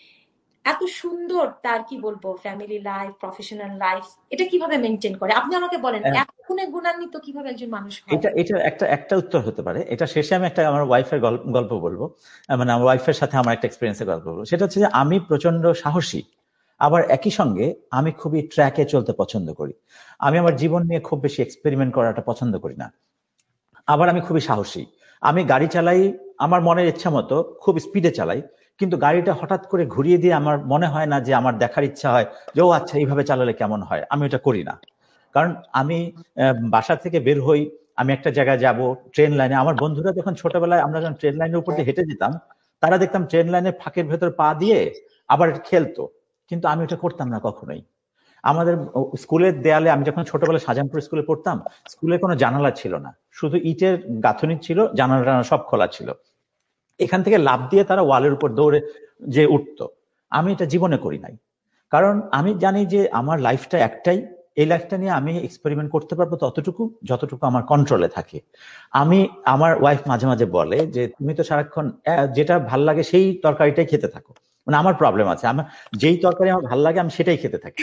এত সুন্দর তার কি বলবো ফ্যামিলি লাইফ, প্রফেশনাল লাইফ, এটা কিভাবে মেনটেন করে? আপনি আমাকে বলেন, এত গুণে গুণান্বিত কিভাবে একজন মানুষ হয়? এটা একটা উত্তর হতে পারে। এটা শেষে আমি একটা আমার ওয়াইফের গল্প বলবো, মানে আমার ওয়াইফের সাথে আমার একটা এক্সপিরিয়েন্সের গল্প বলবো। সেটা হচ্ছে যে আমি প্রচন্ড সাহসী, আবার একই সঙ্গে আমি খুবই ট্র্যাকে চলতে পছন্দ করি। আমি আমার জীবন নিয়ে খুব বেশি এক্সপেরিমেন্ট করাটা পছন্দ করি না। আবার আমি খুবই সাহসী, আমি গাড়ি চালাই আমার মনের ইচ্ছা মতো, খুব স্পিডে চালাই, কিন্তু গাড়িটা হঠাৎ করে ঘুরিয়ে দিয়ে আমার মনে হয় না যে আমার দেখার ইচ্ছা হয় যে ও আচ্ছা এইভাবে চালালে কেমন হয়, আমি এটা করি না। কারণ আমি বাসা থেকে বের হই, আমি একটা জায়গায় যাব, ট্রেন লাইনে, আমার বন্ধুরা যখন ছোটবেলায় আমরা যখন ট্রেন লাইনের উপর দিয়ে হেঁটে যেতাম, তারা দেখতাম ট্রেন লাইনের ফাঁকের ভেতর পা দিয়ে আবার খেলতো, কিন্তু আমি এটা করতাম না কখনোই। আমাদের স্কুলের দেয়ালে, আমি যখন ছোটবেলায় শাহজাহানপুর স্কুলে পড়তাম, স্কুলে কোনো জানালা ছিল না, শুধু ইটের গাঁথনি ছিল, জানালা সব খোলা ছিল। এখান থেকে লাফ দিয়ে তারা ওয়ালের উপর দৌড়ে যে উঠতো। আমি এটা জীবনে করি নাই, কারণ আমি জানি যে আমার লাইফটা একটাই, এই লাইফটা নিয়ে আমি এক্সপেরিমেন্ট করতে পারবো ততটুকু যতটুকু আমার কন্ট্রোলে থাকে। আমার ওয়াইফ মাঝে মাঝে বলে যে তুমি তো সারাক্ষণ যেটা ভাল লাগে সেই তরকারিটাই খেতে থাকো। মানে আমার প্রবলেম আছে, আমার যেই তরকারি আমার ভাল লাগে আমি সেটাই খেতে থাকি,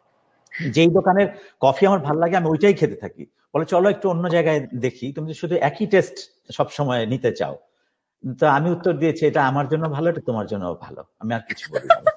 যেই দোকানের কফি আমার ভাল লাগে আমি ওইটাই খেতে থাকি। বলে চলো একটু অন্য জায়গায় দেখি, তুমি শুধু একই টেস্ট সবসময় নিতে চাও। তো আমি উত্তর দিয়েছি এটা আমার জন্য ভালো, এটা তোমার জন্য ভালো, আমি আর কিছু বলি না।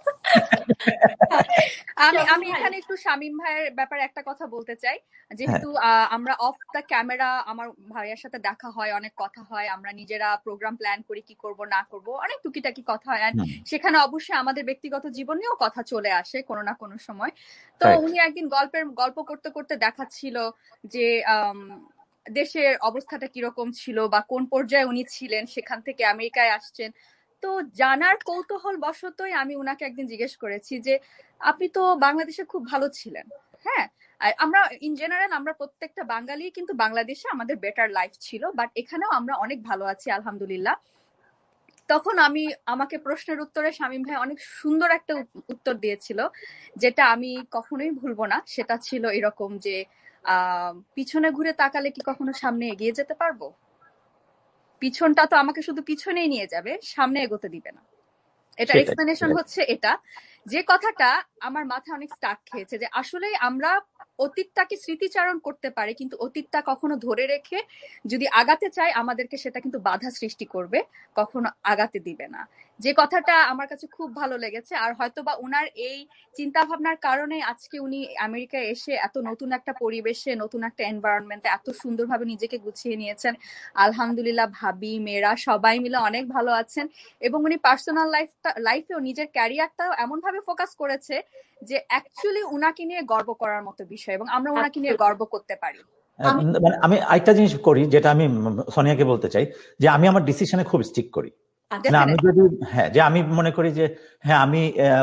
আমি এখানে একটু শামীম ভাইয়ের ব্যাপারে একটা কথা বলতে চাই। যেহেতু আমরা অফ দ্য ক্যামেরা আমার ভাইয়ের সাথে দেখা হয়, অনেক কথা হয়, আমরা নিজেরা প্রোগ্রাম প্ল্যান করি কি করব না করব, অনেক টুকিটাকি কথা হয়, আর সেখানে অবশ্যই আমাদের ব্যক্তিগত জীবন নিয়েও কথা চলে আসে কোনো না কোনো সময়। তো উনি একদিন গল্প করতে করতে দেখাচ্ছিল যে দেশের অবস্থাটা কিরকম ছিল বা কোন পর্যায়ে উনি ছিলেন, সেখান থেকে আমেরিকায় আসছেন। তো জানার কৌতূহল বশতই আমি উনাকে একদিন জিজ্ঞেস করেছি যে আপনি তো বাংলাদেশে খুব ভালো ছিলেন, হ্যাঁ, আমরা ইন জেনারেল আমরা প্রত্যেকটা বাঙালি কিন্তু বাংলাদেশে আমাদের বেটার লাইফ ছিল, বাট এখানেও আমরা অনেক ভালো আছি আলহামদুলিল্লাহ। তখন আমাকে প্রশ্নের উত্তরে শামীম ভাই অনেক সুন্দর একটা উত্তর দিয়েছিল, যেটা আমি কখনোই ভুলবো না। সেটা ছিল এরকম যে পিছনে ঘুরে তাকালে কি কখনো সামনে এগিয়ে যেতে পারবো? পিছনটা তো আমাকে শুধু পিছনেই নিয়ে যাবে, সামনে এগোতে দিবে না। এটার এক্সপ্লেনেশন হচ্ছে এটা, যে কথাটা আমার মাথায় অনেক স্টাক খেয়েছে, যে আসলে আমরা অতীতটাকে স্মৃতিচারণ করতে পারি, কিন্তু অতীতটা কখনো ধরে রেখে যদি আগাতে চাই আমাদেরকে সেটা কিন্তু বাধা সৃষ্টি করবে, কখনো আগাতে দিবে না। যে কথাটা আমার কাছে খুব ভালো লেগেছে। আর হয়তোবা উনার এই চিন্তা ভাবনার কারণে আজকে উনি আমেরিকায় এসে এত নতুন একটা পরিবেশে, নতুন একটা এনভায়রনমেন্টে এত সুন্দরভাবে নিজেকে গুছিয়ে নিয়েছেন। আলহামদুলিল্লাহ ভাবি মেয়েরা সবাই মিলে অনেক ভালো আছেন, এবং উনি পার্সোনাল লাইফেও নিজের ক্যারিয়ারটাও এমন ভাবে ফোকাস করেছে যে অ্যাকচুয়ালি উনাকে নিয়ে গর্ব করার মতো বিষয়, এবং আমরা উনাকে নিয়ে গর্ব করতে পারি। আমি আরেকটা জিনিস করি যেটা আমি সোনিয়াকে বলতে চাই, যে আমি আমার ডিসিশনে খুব স্টিক করি। না আমি যদি যে আমি মনে করি যে হ্যাঁ আমি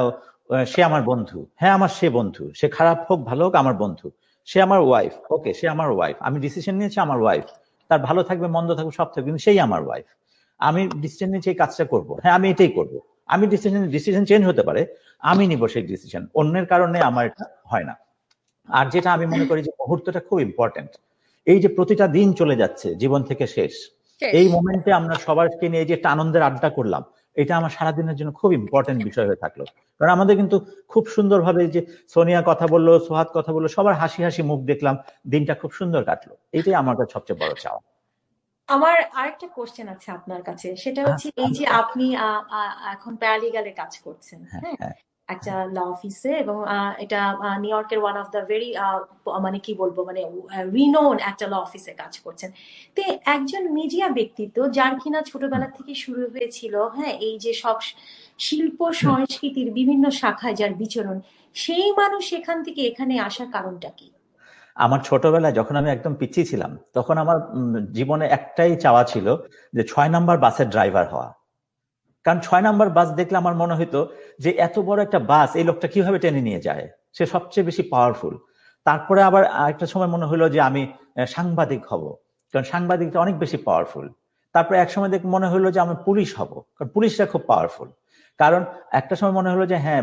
সে আমার বন্ধু, হ্যাঁ আমার সে বন্ধু, সে খারাপ হোক ভালো হোক আমার বন্ধু, সে আমার ওয়াইফ, ওকে সে আমার ওয়াইফ, আমি ডিসিশন নিয়েছি আমার ওয়াইফ, তার ভালো থাকবে মন্দ থাকবে সব থাকবে কিন্তু সেই আমার ওয়াইফ, আমি ডিসিশন নিয়েছি এই কাজটা করবো, হ্যাঁ আমি এটাই করবো। আমি ডিসিশন চেঞ্জ হতে পারে, আমি নিব সেই ডিসিশন, অন্যের কারণে আমার এটা হয় না। আর যেটা আমি মনে করি যে মুহূর্তটা খুব ইম্পর্টেন্ট, এই যে প্রতিটা দিন চলে যাচ্ছে জীবন থেকে শেষ, এই মোমেন্টে আমরা সবাইকে নিয়ে যে একটা আনন্দের আড্ডা করলাম, এটা আমার সারাদিনের জন্য খুব ইম্পর্টেন্ট বিষয় হয়ে থাকলো। কারণ আমাদের কিন্তু খুব সুন্দরভাবে যে সোনিয়া কথা বললো, সোহাদ কথা বললো, সবার হাসি হাসি মুখ দেখলাম, দিনটা খুব সুন্দর কাটলো, এটাই আমার কাছে সবচেয়ে বড় চাওয়া। আমার আরেকটা কোশ্চেন আছে আপনার কাছে, সেটা হচ্ছে এই যে আপনি এখন প্যারালিগালে কাজ করছেন, হ্যাঁ একটা ল অফিসে, এবং এটা নিউ ইয়র্কের ওয়ান অফ দ্য ভেরি মানে কি বলবো মানে রিনোন একটা ল অফিসে কাজ করছেন। তো একজন মিডিয়া ব্যক্তিত্ব যার কিনা ছোটবেলা থেকে শুরু হয়েছিল হ্যাঁ এই যে সব শিল্প সংস্কৃতির বিভিন্ন শাখায় যার বিচরণ, সেই মানুষ এখান থেকে এখানে আসার কারণটা কি? আমার ছোটবেলায় যখন আমি একদম পিচ্ছি ছিলাম তখন আমার জীবনে একটাই চাওয়া ছিল যে 6 নাম্বার বাসের ড্রাইভার হওয়া। কারণ 6 নাম্বার বাস দেখলে আমার মনে হইতো যে এত বড় একটা বাস এই লোকটা কিভাবে টেনে নিয়ে যায়, সে সবচেয়ে বেশি পাওয়ারফুল। তারপরে আবার আরেকটা সময় মনে হলো যে আমি সাংবাদিক হব, কারণ সাংবাদিকটা অনেক বেশি পাওয়ারফুল। তারপরে এক সময় মনে হলো যে আমি পুলিশ হব, কারণ পুলিশরা খুব পাওয়ারফুল। কারণ একটা সময় মনে হলো যে হ্যাঁ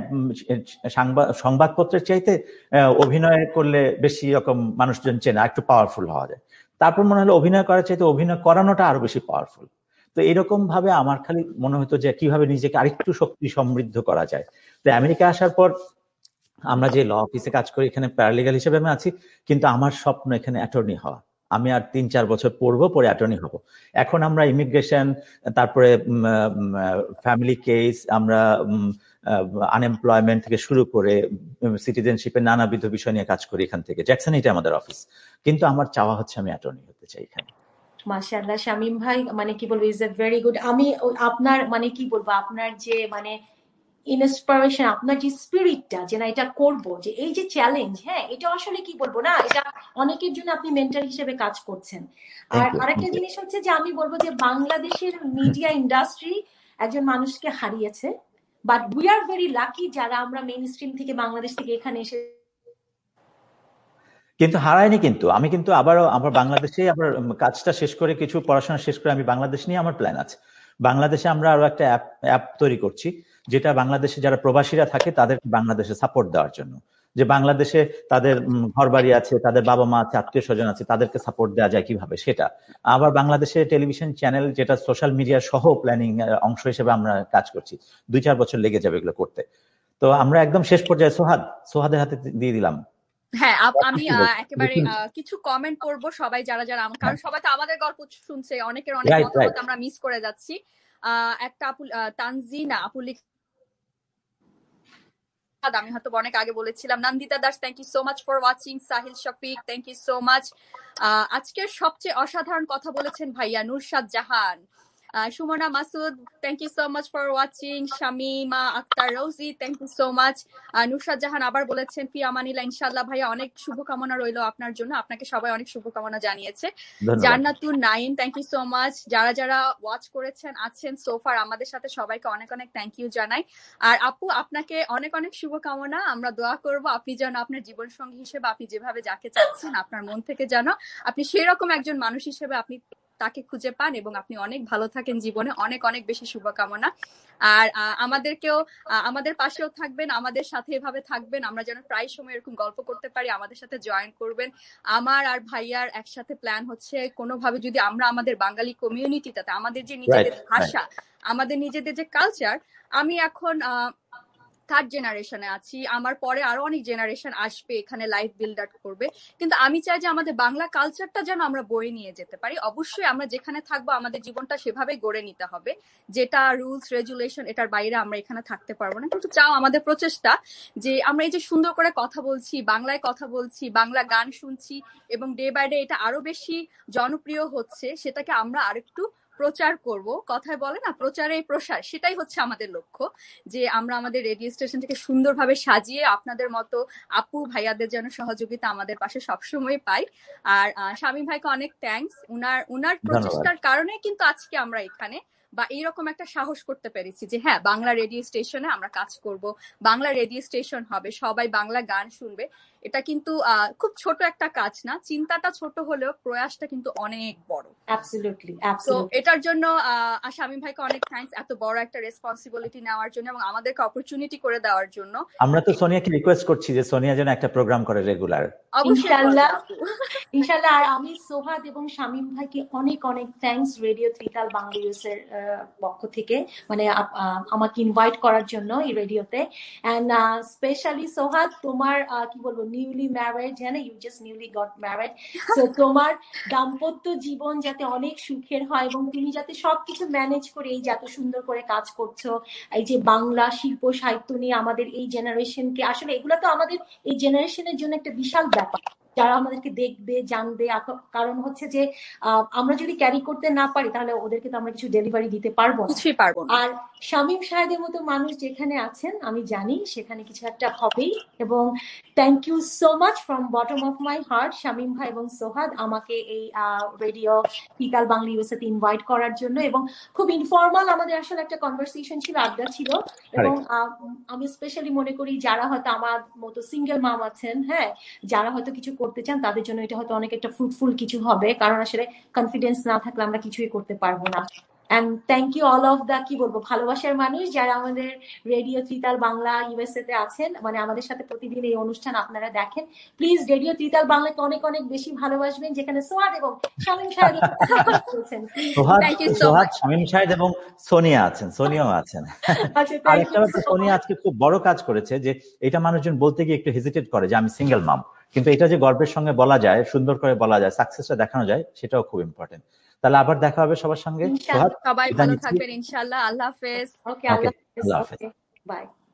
সংবাদপত্রের চাইতে অভিনয় করলে বেশি রকম মানুষজন চেনে, একটু পাওয়ারফুল হওয়া যায়। তারপর মনে হলো অভিনয় করার চাইতে অভিনয় করানোটা আরো বেশি পাওয়ারফুল। তো এরকম ভাবে আমার খালি মনে হতো যে কিভাবে নিজেকে আরেকটু শক্তি সমৃদ্ধ করা যায়। তো আমেরিকা আসার পর আমরা যে ল অফিসে কাজ করি এখানে প্যারালিগাল হিসেবে আমি আছি, কিন্তু আমার স্বপ্ন এখানে অ্যাটর্নি হওয়া। আমি আর 3-4 বছর পড়বো, পরে অ্যাটর্নি হব। এখন আমরা ইমিগ্রেশন, তারপরে ফ্যামিলি কেস, আমরা আনএমপ্লয়মেন্ট থেকে শুরু করে সিটিজেনশিপের নানাবিধ বিষয় নিয়ে কাজ করি এখান থেকে। জ্যাকসন এটা আমাদের অফিস, কিন্তু আমার চাওয়া হচ্ছে আমি অ্যাটর্নি হতে চাই এখানে। মাশাআল্লাহ শামীম ভাই, মানে কি বলবো, ইজ এ ভেরি গুড। আমি আপনার মানে কি বলবো, আপনার যে মানে ইন্সপিরেশন, আপনার যে স্পিরিটটা যে না এটা করবো, যে এই যে চ্যালেঞ্জ, হ্যাঁ এটা আসলে কি বলবো না, এটা অনেকের জন্য আপনি মেন্টর হিসেবে কাজ করছেন। আর আরেকটা জিনিস হচ্ছে যে আমি বলবো যে বাংলাদেশের মিডিয়া ইন্ডাস্ট্রি একজন মানুষকে হারিয়েছে, but we are very lucky যারা আমরা মেইন স্ট্রিম থেকে বাংলাদেশ থেকে এখানে এসে। কিন্তু হারায়নি, কিন্তু আমি কিন্তু আবারও আবার বাংলাদেশে আবার কাজটা শেষ করে, কিছু পড়াশোনা শেষ করে আমি বাংলাদেশ নিয়ে আমার প্ল্যান আছে। বাংলাদেশে আমরা আরো একটা অ্যাপ তৈরি করছি, যেটা বাংলাদেশে যারা প্রবাসীরা থাকে তাদের বাংলাদেশে সাপোর্ট দেওয়ার জন্য, যে বাংলাদেশে তাদের ঘর বাড়ি আছে, তাদের বাবা মা আছে, আত্মীয় স্বজন আছে, তাদেরকে সাপোর্ট দেওয়া যায় কিভাবে সেটা। আবার বাংলাদেশে টেলিভিশন চ্যানেল, যেটা সোশ্যাল মিডিয়া সহ প্ল্যানিং অংশ হিসেবে আমরা কাজ করছি। 2-4 বছর লেগে যাবে এগুলো করতে। তো আমরা একদম শেষ পর্যায়ে সোহাদের হাতে দিয়ে দিলাম। হ্যাঁ আমি একেবারে কিছু কমেন্ট করবো সবাই যারা যারা, কারণ সবাই তো আমাদের গল্প শুনছে, অনেকের অনেক মতামত আমরা মিস করে যাচ্ছি। একটা আপু তানজিনা আপু, আমি হয়তো অনেক আগে বলেছিলাম। Nandita Das, thank you so much for watching. Sahil Shafiq, thank you so much. আজকের সবচেয়ে অসাধারণ কথা বলেছেন ভাইয়া নুরশাদ জাহান। Sumana Masud, thank you so much for watching. Shamima Akter Rosie, thank you so much. নুরশাদ জাহান আবার বলেছেন ফি আমানিল্লাহ, ইনশাআল্লাহ ভাইয়া অনেক শুভকামনা রইলো আপনার জন্য, আপনাকে সবাই অনেক শুভকামনা জানিয়েছে। জান্নাতুন Naim, thank you so much. যারা যারা ওয়াচ করেছেন আছেন সোফার আমাদের সাথে সবাইকে অনেক অনেক থ্যাংক ইউ জানাই। আর আপু আপনাকে অনেক অনেক শুভকামনা, আমরা দোয়া করব আপনি যেন আপনার জীবন সঙ্গী হিসেবে আপনি যেভাবে যাকে চাচ্ছেন আপনার মন থেকে যেন আপনি সেরকম একজন মানুষ হিসেবে আপনি তাকে খুঁজে পান, এবং আপনি অনেক ভালো থাকেন জীবনে। অনেক অনেক বেশি শুভকামনা। আর আমাদেরকেও আমাদের পাশেও থাকবেন, আমাদের সাথে এভাবে থাকবেন, আমরা যেন প্রায় সময় এরকম গল্প করতে পারি। আমাদের সাথে জয়েন করবেন। আমার আর ভাইয়ার একসাথে প্ল্যান হচ্ছে কোনোভাবে যদি আমরা আমাদের বাঙালি কমিউনিটিটাতে আমাদের যে নিজেদের ভাষা, আমাদের নিজেদের যে কালচার, আমি এখন 3rd জেনারেশনে আছি, আমার পরে আরো অনেক জেনারেশন আসবে এখানে লাইফ বিল্ড আপ করবে, কিন্তু আমি চাই যে আমাদের বাংলা কালচারটা যেন আমরা বয়ে নিয়ে যেতে পারি। অবশ্যই আমরা যেখানে থাকবো আমাদের জীবনটা সেভাবে গড়ে নিতে হবে, যেটা রুলস রেগুলেশন এটার বাইরে আমরা এখানে থাকতে পারবো না। কিন্তু চাও আমাদের প্রচেষ্টা যে আমরা এই যে সুন্দর করে কথা বলছি, বাংলায় কথা বলছি, বাংলা গান শুনছি, এবং ডে বাই ডে এটা আরো বেশি জনপ্রিয় হচ্ছে, সেটাকে আমরা আরেকটু প্রচার করব। কথায় বলে না প্রচারে প্রসার, সেটাই হচ্ছে আমাদের লক্ষ্য, যে আমরা আমাদের রেডিও স্টেশনটাকে সুন্দরভাবে সাজিয়ে আপনাদের মতো আপু ভাইয়াদের যেন সহযোগিতা আমাদের পাশে সবসময় পাই। আর শামীম ভাইকে অনেক থ্যাঙ্কস, উনার প্রচেষ্টার কারণে কিন্তু আজকে আমরা এখানে। বা এইরকম একটা সাহস করতে পেরেছি যে হ্যাঁ বাংলা রেডিও স্টেশনে আমরা কাজ করব, বাংলা রেডিও স্টেশন হবে, সবাই বাংলা গান শুনবে। এটা কিন্তু খুব ছোট একটা কাজ না, চিন্তাটা ছোট হলেও প্রয়াসটা কিন্তু অনেক বড়। অ্যাবসলিউটলি তো অ্যাবসলিউটলি এটার জন্য শামীম ভাইকে অনেক থ্যাঙ্কস এত বড় একটা রেসপন্সিবিলিটি নেওয়ার জন্য এবং আমাদেরকে অপরচুনিটি করে দেওয়ার জন্য। আমরা তো সোনিয়াকে রিকোয়েস্ট করছি যে সোনিয়া যেন একটা প্রোগ্রাম করে রেগুলার। অবশ্যই করবে ইনশাআল্লাহ আপু। ইনশাআল্লাহ। আর আমি সোহাদ এবং শামীম ভাইকে অনেক অনেক থ্যাঙ্কস রেডিও ত্রিতাল বাংলা ইউএসের পক্ষ থেকে, মানে আমাকে ইনভাইট করার জন্য এই রেডিওতে। এন্ড স্পেশালি সোহাদ, তোমার কি বলবো, নিউলি ম্যারিড, হ্যাঁ, you just newly got married, so তোমার দাম্পত্য জীবন যাতে অনেক সুখের হয় এবং তুমি যাতে সবকিছু ম্যানেজ করে এই যে এত সুন্দর করে কাজ করছো, এই যে বাংলা শিল্প সাহিত্য নিয়ে আমাদের এই জেনারেশনকে, আসলে এগুলো তো আমাদের এই জেনারেশনের জন্য একটা বিশাল ব্যাপার, যারা আমাদেরকে দেখবে জানবে। কারণ হচ্ছে যে আমরা যদি ক্যারি করতে না পারি তাহলে ওদেরকে তো আমরা কিছু ডেলিভারি দিতে পারবো না। কিছুই পারবো না। আর শামীম সাহেবের মতো মানুষ যেখানে আছেন আমি জানি সেখানে কিছু একটা হবেই। এবং thank you so much from bottom of my heart Shamim ভাই এবং সোহাদ আমাকে এই রেডিও ত্রিতাল বাংলা ইউএসএতে ইনভাইট করার জন্য। এবং খুব ইনফর্মাল আমাদের আসলে একটা কনভারসেশন ছিল, আড্ডা ছিল। এবং আমি স্পেশালি মনে করি যারা হয়তো আমার মতো সিঙ্গেল মাম আছেন, হ্যাঁ, যারা হয়তো কিছু করতে চান তাদের জন্য এটা হয়তো অনেক একটা ফ্রুটফুল কিছু হবে, কারণ আসলে কনফিডেন্স না থাকলে আমরা কিছুই করতে পারবো না। And thank you all of the কি বলবো ভালোবাসার মানুষ যারা আমাদের রেডিও ত্রিতাল বাংলা ইউএসএ তে আছেন, মানে আমাদের সাথে প্রতিদিন এই অনুষ্ঠান আপনারা দেখেন। প্লিজ রেডিও ত্রিতাল বাংলাকে অনেক অনেক বেশি ভালোবাসবেন, যেখানে সোহাদ এবং শামীম সাহেব আছেন। সোহাদ, শামীম সাহেব এবং সোনিয়া আছেন, সোনিয়াও আছেন। আর একটা ব্যাপার, সোনিয়া আজকে খুব বড় কাজ করেছে, যে এটা মানুষজন বলতে গিয়ে একটু হেজিটেট করে যে আমি সিঙ্গেল মাম, কিন্তু এটা যে গর্বের সঙ্গে বলা যায়, সুন্দর করে বলা যায়, সাকসেসটা দেখানো যায়, সেটাও খুব ইম্পর্টেন্ট। তাহলে আবার দেখা হবে সবার সঙ্গে। সবাই ভালো থাকবেন ইনশাআল্লাহ। আল্লাহ হাফেজ। ওকে, আল্লাহ হাফেজ। বাই।